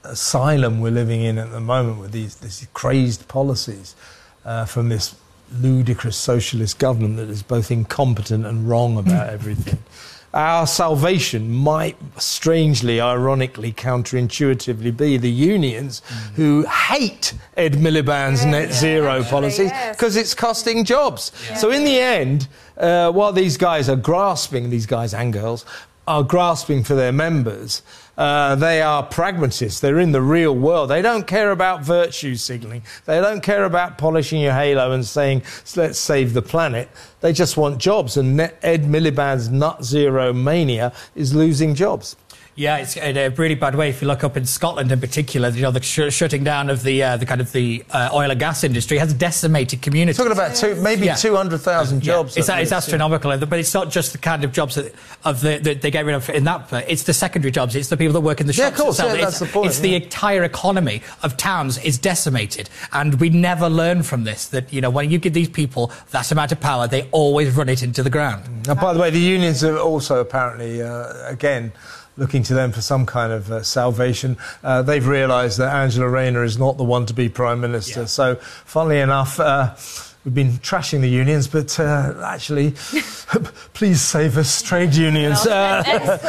asylum we're living in at the moment with these, these crazed policies uh, from this ludicrous socialist government that is both incompetent and wrong about everything. Our salvation might strangely, ironically, counterintuitively be the unions who hate Ed Miliband's Yeah, net yeah, zero actually, policies yes. because it's costing jobs. So in the end, uh, while these guys are grasping, these guys and girls, are grasping for their members. Uh, they are pragmatists. They're in the real world. They don't care about virtue signalling. They don't care about polishing your halo and saying, let's save the planet. They just want jobs. And Ed Miliband's nut zero mania is losing jobs. Yeah, it's in a really bad way. If you look up in Scotland in particular, you know, the sh- shutting down of the uh, the kind of the uh, oil and gas industry has decimated communities. Talking about two, maybe yeah. two hundred thousand jobs. Yeah. It's, it's astronomical, but it's not just the kind of jobs that of the that they get rid of in that. It's the secondary jobs. It's the people that work in the shops. Yeah, of course. Yeah, that's it's, the point. It's yeah. the entire economy of towns is decimated, and we never learn from this. That you know, when you give these people that amount of power, they always run it into the ground. And by the way, the unions are also apparently uh, again. looking to them for some kind of uh, salvation. Uh, they've realised that Angela Rayner is not the one to be Prime Minister. Yeah. So, funnily enough, uh, we've been trashing the unions, but uh, actually, please save us, trade unions. Uh,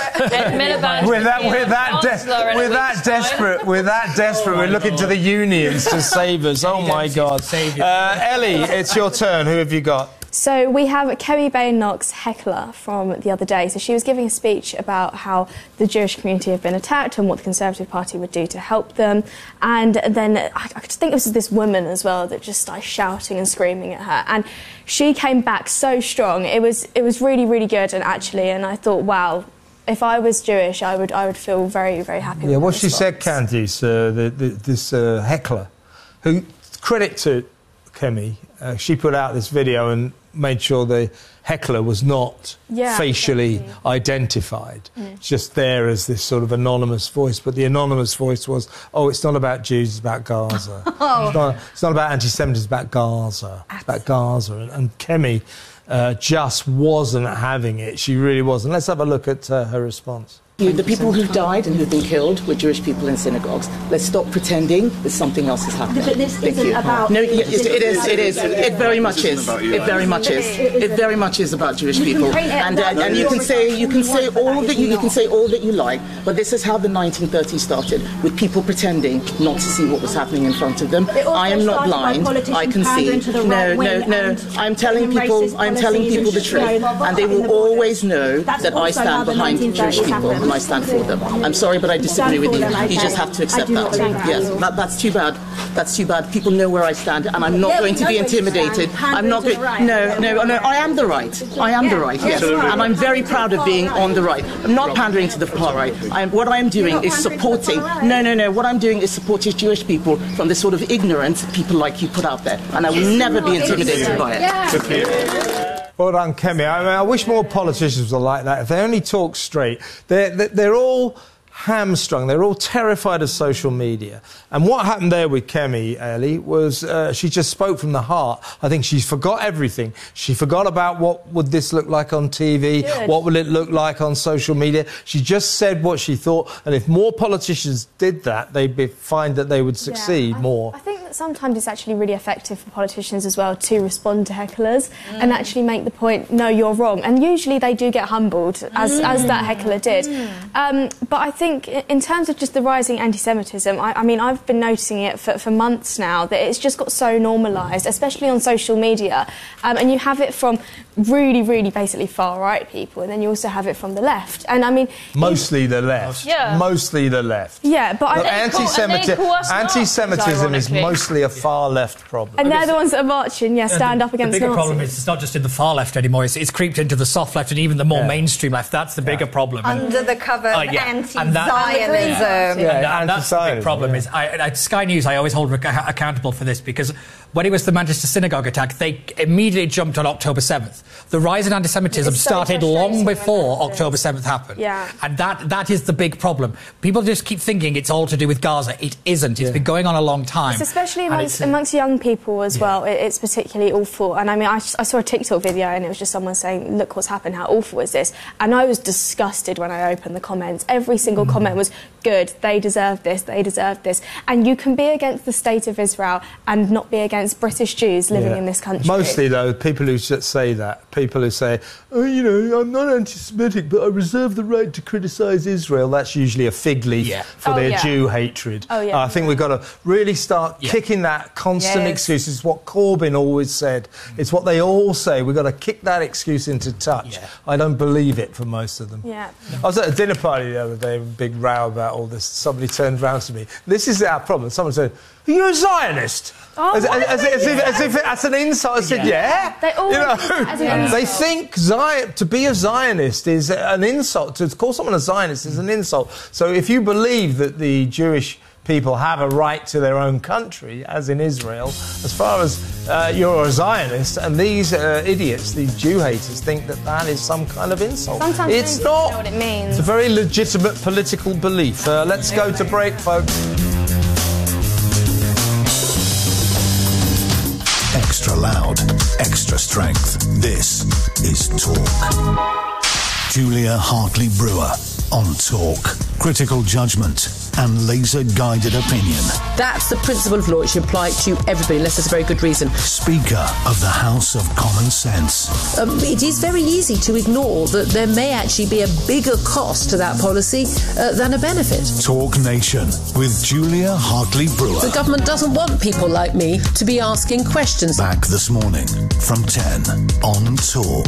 we're that, we're that, de- we're that desperate. We're that desperate. We're looking to the unions to save us. Oh my God! Uh, Ellie, it's your turn. Who have you got? So we have Kemi Badenoch's heckler from the other day. So she was giving a speech about how the Jewish community have been attacked and what the Conservative Party would do to help them. And then I, I think it was this woman as well that just started shouting and screaming at her. And she came back so strong. It was it was really, really good. And actually, and I thought, wow, if I was Jewish, I would I would feel very, very happy. Yeah, with what her she response. said, Candice, uh, the, the, this uh, heckler, who, credit to Kemi, uh, she put out this video and made sure the heckler was not yeah, facially exactly. identified, mm. just there as this sort of anonymous voice. But the anonymous voice was, oh, it's not about Jews, it's about Gaza. oh. it's, not, it's not about anti-Semitism, it's about Gaza. It's about Gaza. And, and Kemi uh, just wasn't having it. She really wasn't. Let's have a look at uh, her response. The people who've died and who've been killed were Jewish people in synagogues. Let's stop pretending that something else is happening. But this Thank isn't you. about... No, it, it is, it is. It very much is. It very much is. It very much is about Jewish people. And, uh, and you can say you can say all that you, you can say all that you like, but this is how the nineteen thirties started, with people pretending not to see what was happening in front of them. I am not blind. I can see. No, no, no. I'm telling people. I'm telling people the truth, and they will always know that I stand behind Jewish people. I stand for them. I'm sorry, but I disagree with you. You just have to accept that. Yes, that, that's too bad. That's too bad. People know where I stand, and I'm not going to be intimidated. I'm not going. No, no, no. I am the right. I am the right. Yes, and I'm very proud of being on the right. I'm not pandering to the far right. I'm, what I'm doing is supporting. No, no, no. What I'm doing is supporting Jewish people from the sort of ignorance people like you put out there, and I will never be intimidated by it. Well done, Kemi. I mean, I wish more politicians were like that. If they only talk straight, they're, they're all hamstrung. They're all terrified of social media. And what happened there with Kemi, Ellie, was uh, she just spoke from the heart. I think she forgot everything. She forgot about what would this look like on T V, Good. What will it look like on social media. She just said what she thought. And if more politicians did that, they'd be, find that they would succeed yeah, I, more. I think that sometimes it's actually really effective for politicians as well to respond to hecklers mm. and actually make the point, no, you're wrong. And usually they do get humbled, as, mm. as that heckler did. Mm. Um, but I think in terms of just the rising anti-Semitism, I, I mean, I've been noticing it for, for months now, that it's just got so normalised, especially on social media. Um, and you have it from really, really basically far-right people, and then you also have it from the left. And I mean... Mostly the left. Yeah. Mostly the left. Yeah, but... Look, I, anti-Semiti- anti-Semitism is mostly a far-left problem. And they're the ones that are marching, yeah, stand the, up against The bigger Nazis. problem is it's not just in the far left anymore, it's, it's creeped into the soft left and even the more yeah. mainstream left. That's the bigger yeah. problem. Under the cover of uh, yeah. anti-Zionism. Yeah, yeah, and that's the big problem. Yeah. Is I, I, Sky News, I always hold rec- accountable for this, because when it was the Manchester synagogue attack, they immediately jumped on October seventh. The rise in anti-Semitism so started long before October seventh happened. Yeah. And that that is the big problem. People just keep thinking it's all to do with Gaza. It isn't. It's yeah. been going on a long time. It's especially amongst, amongst young people as yeah. well. It, it's particularly awful. And I mean, I, I saw a TikTok video and it was just someone saying, look what's happened, how awful is this? And I was disgusted when I opened the comments. Every single mm. comment was, good, they deserve this, they deserve this. And you can be against the state of Israel and not be against British Jews living yeah. in this country. Mostly, though, people who say that, people who say, oh, you know, I'm not anti-Semitic, but I reserve the right to criticise Israel, that's usually a fig leaf yeah. for oh, their yeah. Jew hatred. Oh, yeah. uh, I think we've got to really start yeah. kicking that constant Yes. excuse. It's what Corbyn always said. It's what they all say. We've got to kick that excuse into touch. Yeah. I don't believe it for most of them. Yeah. I was at a dinner party the other day, a big row about all this. Somebody turned round to me. This is our problem. Someone said, "Are you a Zionist?" Oh, as, what as, do they as, if, do? as if that's an insult. I said, yeah. They always you know, use it as an They insult. think Zion, to be a Zionist is an insult. To call someone a Zionist is an insult. So if you believe that the Jewish people have a right to their own country, as in Israel, as far as uh, you're a Zionist, and these uh, idiots, these Jew haters, think that that is some kind of insult. Sometimes it's they don't not. know what it means. It's a very legitimate political belief. Uh, let's go to break, folks. Extra loud, extra strength. This is Talk. Julia Hartley-Brewer on Talk. Critical judgment and laser-guided opinion. That's the principle of law. It should apply to everybody, unless there's a very good reason. Speaker of the House of Common Sense. Um, it is very easy to ignore that there may actually be a bigger cost to that policy uh, than a benefit. Talk Nation with Julia Hartley-Brewer. The government doesn't want people like me to be asking questions. Back this morning from ten on Talk.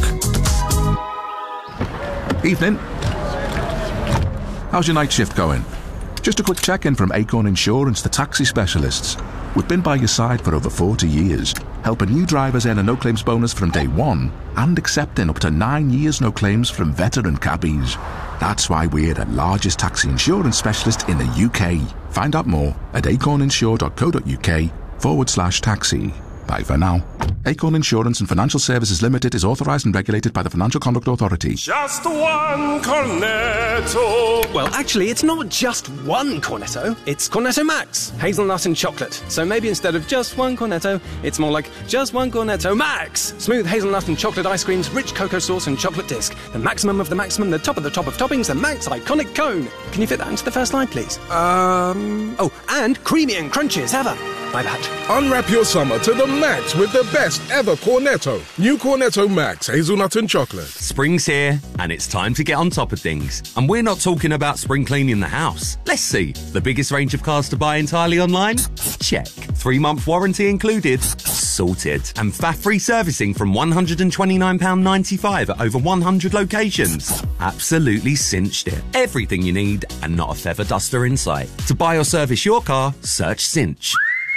Evening. How's your night shift going? Just a quick check-in from Acorn Insurance, the taxi specialists. We've been by your side for over forty years, helping new drivers earn a no-claims bonus from day one and accepting up to nine years no claims from veteran cabbies. That's why we're the largest taxi insurance specialist in the U K. Find out more at acorninsure.co.uk forward slash taxi. Bye for now. Acorn Insurance and Financial Services Limited is authorised and regulated by the Financial Conduct Authority. Just one Cornetto. Well, actually, it's not just one Cornetto. It's Cornetto Max, hazelnut and chocolate. So maybe instead of just one Cornetto, it's more like just one Cornetto Max. Smooth hazelnut and chocolate ice creams, rich cocoa sauce and chocolate disc. The maximum of the maximum, the top of the top of toppings, the Max iconic cone. Can you fit that into the first line, please? Um... Oh, and creamy and crunchy as ever. My bad. Unwrap your summer to the max with the best ever Cornetto. New Cornetto Max, hazelnut and chocolate. Spring's here, and it's time to get on top of things. And we're not talking about spring cleaning the house. Let's see. The biggest range of cars to buy entirely online? Check. Three-month warranty included? Sorted. And F A F-free servicing from one hundred twenty-nine pounds ninety-five at over one hundred locations? Absolutely cinched it. Everything you need, and not a feather duster in sight. To buy or service your car, search Cinch.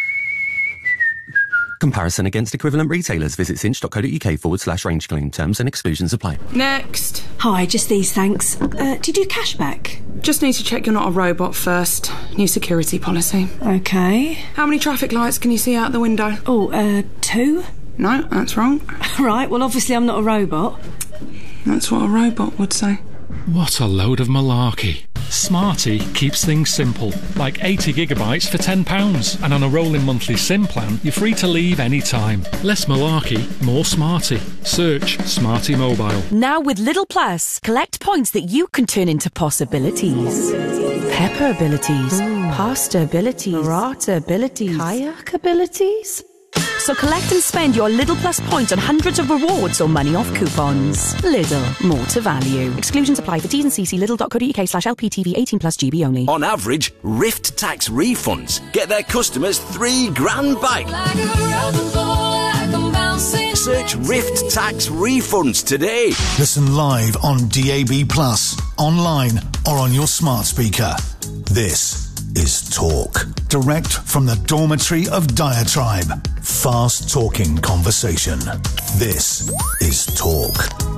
Comparison against equivalent retailers. Visit cinch.co.uk forward slash range claim. Terms and exclusions apply. Next. Hi, just these, thanks. Uh, do you do cashback? Just need to check you're not a robot first. New security policy. Okay. How many traffic lights can you see out the window? Oh, uh, two? No, that's wrong. Right, well, obviously I'm not a robot. That's what a robot would say. What a load of malarkey. Smarty keeps things simple, like eighty gigabytes for ten pounds. And on a rolling monthly SIM plan, you're free to leave any time. Less malarkey, more Smarty. Search Smarty Mobile. Now with Lidl Plus, collect points that you can turn into possibilities. Pepper abilities, pasta abilities, burrata abilities, kayak abilities. So collect and spend your Lidl Plus points on hundreds of rewards or money off coupons. Lidl, more to value. Exclusions apply for T's and C's. Lidl.co.uk slash LPTV eighteen plus G B only. On average, Rift Tax Refunds get their customers three grand back. Search Rift Tax Refunds today. Listen live on D A B plus, online or on your smart speaker. This is Talk. Direct from the dormitory of Diatribe. Fast talking conversation. This is Talk.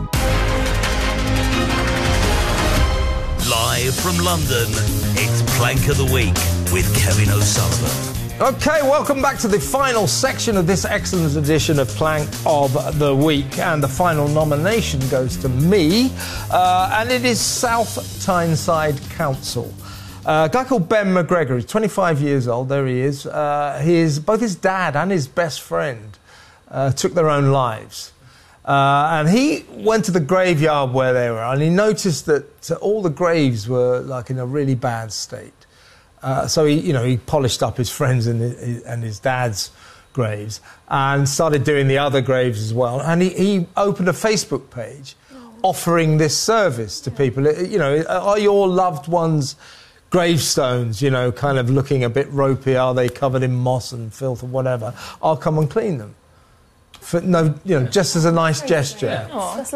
Live from London, it's Plank of the Week with Kevin O'Sullivan. OK, welcome back to the final section of this excellent edition of Plank of the Week. And the final nomination goes to me, uh, and it is South Tyneside Council. Uh, a guy called Ben McGregor, he's twenty-five years old, there he is. Uh, his, both his dad and his best friend uh, took their own lives. Uh, and he went to the graveyard where they were, and he noticed that uh, all the graves were like in a really bad state. Uh, so he, you know, he polished up his friends and his, and his dad's graves, and started doing the other graves as well. And he, he opened a Facebook page offering this service to people. You know, are your loved ones gravestones, you know, kind of looking a bit ropey, are they covered in moss and filth or whatever, I'll come and clean them. For no, you know, just as a nice gesture.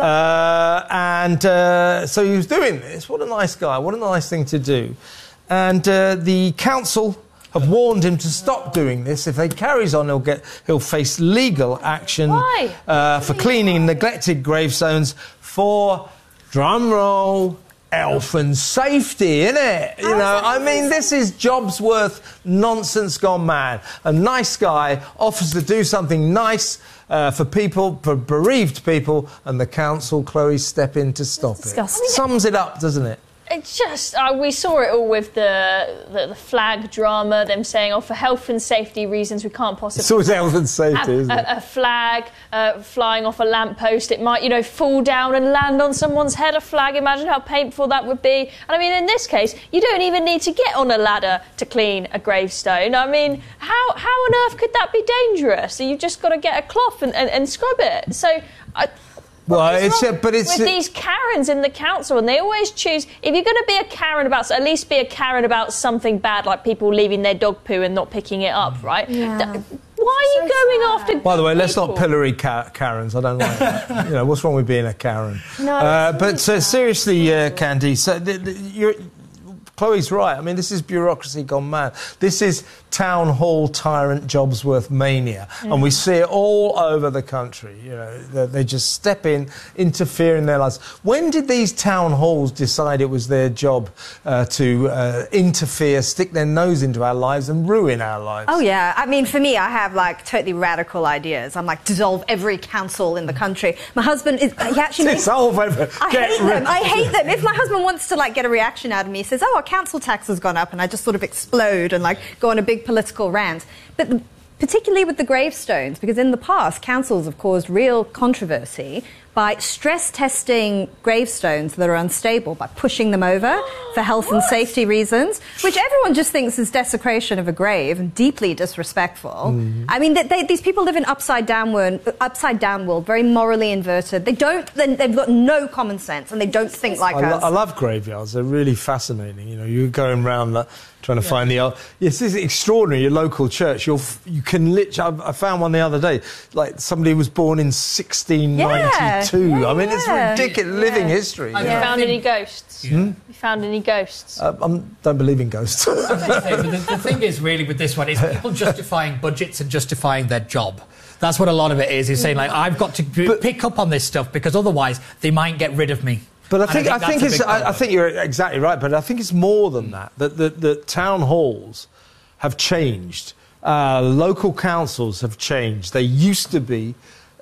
Uh, and uh, so he was doing this. What a nice guy. What a nice thing to do. And uh, the council have warned him to stop doing this. If he carries on, he'll get he'll face legal action uh, for cleaning neglected gravestones for, drum roll, health and safety, innit? You know, I mean, this is Jobsworth nonsense gone mad. A nice guy offers to do something nice uh, for people, for bereaved people, and the council, Chloe, step in to stop it. disgusting. Sums it up, doesn't it? It just, uh, we saw it all with the, the the flag drama, them saying, oh, for health and safety reasons, we can't possibly... It's always health and safety, have isn't it? A, a flag uh, flying off a lamppost. It might, you know, fall down and land on someone's head, a flag. Imagine how painful that would be. And I mean, in this case, you don't even need to get on a ladder to clean a gravestone. I mean, how, how on earth could that be dangerous? So you've just got to get a cloth and, and, and scrub it. So... I, Well, it's uh, but it's with uh, these Karens in the council, and they always choose. If you're going to be a Karen about, at least be a Karen about something bad, like people leaving their dog poo and not picking it up, right? Yeah. Th- why are you going after? By the way, let's people? not pillory ca- Karens. I don't like that. You know, what's wrong with being a Karen? No, uh, but uh, seriously, uh, Candy, so the, the, you're, Chloe's right. I mean, this is bureaucracy gone mad. This is town hall tyrant Jobsworth mania, mm. and we see it all over the country. You know, they, they just step in, interfere in their lives. When did these town halls decide it was their job uh, to uh, interfere, stick their nose into our lives, and ruin our lives? Oh yeah, I mean, for me, I have like totally radical ideas. I'm like, dissolve every council in the country. My husband is he actually makes, dissolve every. I Get hate rid- them. I hate them. If my husband wants to like get a reaction out of me, he says, "Oh, our council tax has gone up," and I just sort of explode and like go on a big political rant. But the, particularly with the gravestones, because in the past councils have caused real controversy by stress testing gravestones that are unstable, by pushing them over for health and safety reasons, which everyone just thinks is desecration of a grave and deeply disrespectful. Mm. I mean, they, they, these people live in upside down world, upside down world, very morally inverted. They don't. They've got no common sense, and they don't think like I, us. lo- I love graveyards. They're really fascinating. You know, you're going around the, trying to yeah. find the old... Yes, this is extraordinary. Your local church, you're, you can literally... I found one the other day. Like, somebody was born in sixteen ninety-two. Yeah. I mean, it's Yeah. ridiculous. Yeah. Living history. Have Yeah. you found any ghosts? Hmm? You found any ghosts? Uh, I don't believe in ghosts. the, the thing is, really, with this one, is people justifying budgets and justifying their job. That's what a lot of it is. Is saying, like, I've got to b- pick up on this stuff because otherwise they might get rid of me. But I think I think, I think it's I, I think you're exactly right. But I think it's more than that. That the, the town halls have changed. Uh, local councils have changed. They used to be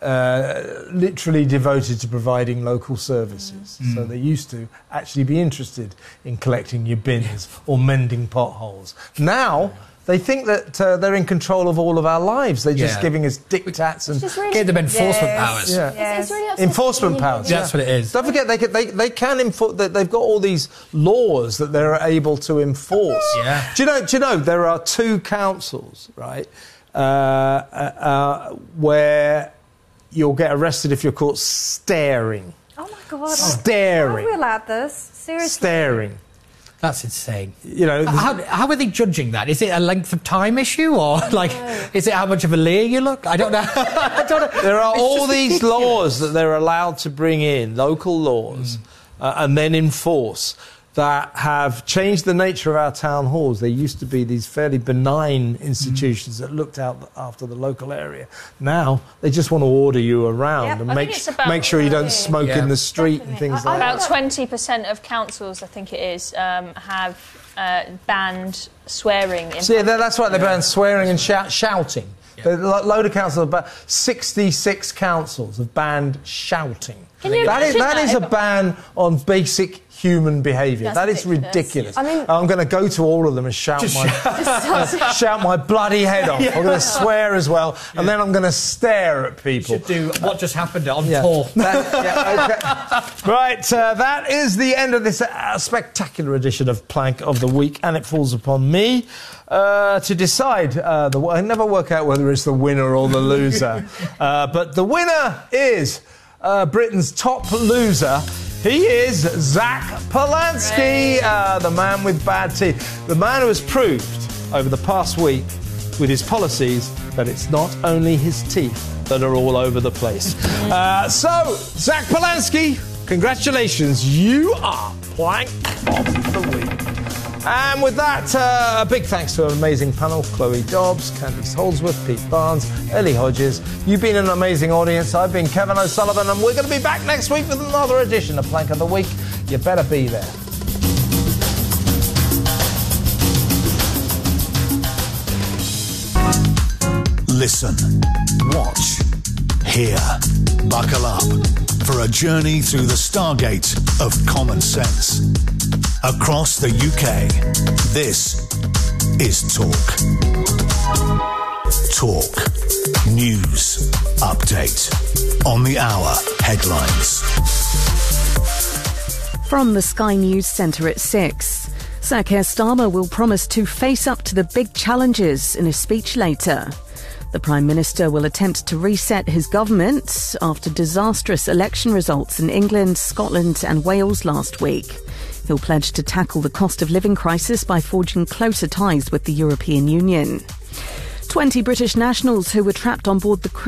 uh, literally devoted to providing local services. Mm. So they used to actually be interested in collecting your bins or mending potholes. Now they think that uh, they're in control of all of our lives. They're just Yeah. giving us diktats and really give them enforcement Yes. powers. Yeah. Yes. It's really upsetting. Enforcement powers. That's yeah. what it is. Don't forget, they can, they they can enforce. They've got all these laws that they're able to enforce. Yeah. Do you know? Do you know there are two councils, right, uh, uh, uh, where you'll get arrested if you're caught staring. Oh my God! Staring. How are we allowed this? Seriously? Staring. That's insane. You know, how, how are they judging that? Is it a length of time issue, or like, is it how much of a layer you look? I don't know. I don't know. There are It's all just these ridiculous. laws that they're allowed to bring in, local laws, mm. uh, and then enforce, that have changed the nature of our town halls. They used to be these fairly benign institutions mm. that looked out after the local area. Now they just want to order you around Yep. and I make think it's about- make sure you don't smoke Yeah. in the street and things like About that. twenty percent of councils, I think it is, um, have uh, banned swearing. In So yeah, that- that's right. They banned swearing and shout, shouting. Yeah. A lo- load of councils, about sixty-six councils have banned shouting. Can you That is, imagine that that is a if- ban on basic human behaviour. That's That is ridiculous. ridiculous. I mean- I'm going to go to all of them and shout Just my shout. shout my bloody head off. Yeah. I'm going to swear as well, and then I'm going to stare at people. Should do what just happened on Yeah. tour. That- yeah, okay. Right, uh, that is the end of this uh, spectacular edition of Plank of the Week, and it falls upon me uh, to decide. Uh, the, I never work out whether it's the winner or the loser, uh, but the winner is uh, Britain's top loser. He is Zach Polanski, uh, the man with bad teeth. The man who has proved over the past week with his policies that it's not only his teeth that are all over the place. Uh, so, Zach Polanski, congratulations. You are Plank of the Week. And with that, uh, a big thanks to an amazing panel. Chloe Dobbs, Candice Holdsworth, Pete Barnes, Ellie Hodges. You've been an amazing audience. I've been Kevin O'Sullivan, and we're going to be back next week with another edition of Plank of the Week. You better be there. Listen, watch, hear. Buckle up for a journey through the stargate of common sense. Across the U K, this is Talk. Talk. News. Update. On the hour headlines. From the Sky News Centre at six. Sir Keir Starmer will promise to face up to the big challenges in a speech later. The Prime Minister will attempt to reset his government after disastrous election results in England, Scotland and Wales last week. He'll pledge to tackle the cost of living crisis by forging closer ties with the European Union. twenty British nationals who were trapped on board the cruise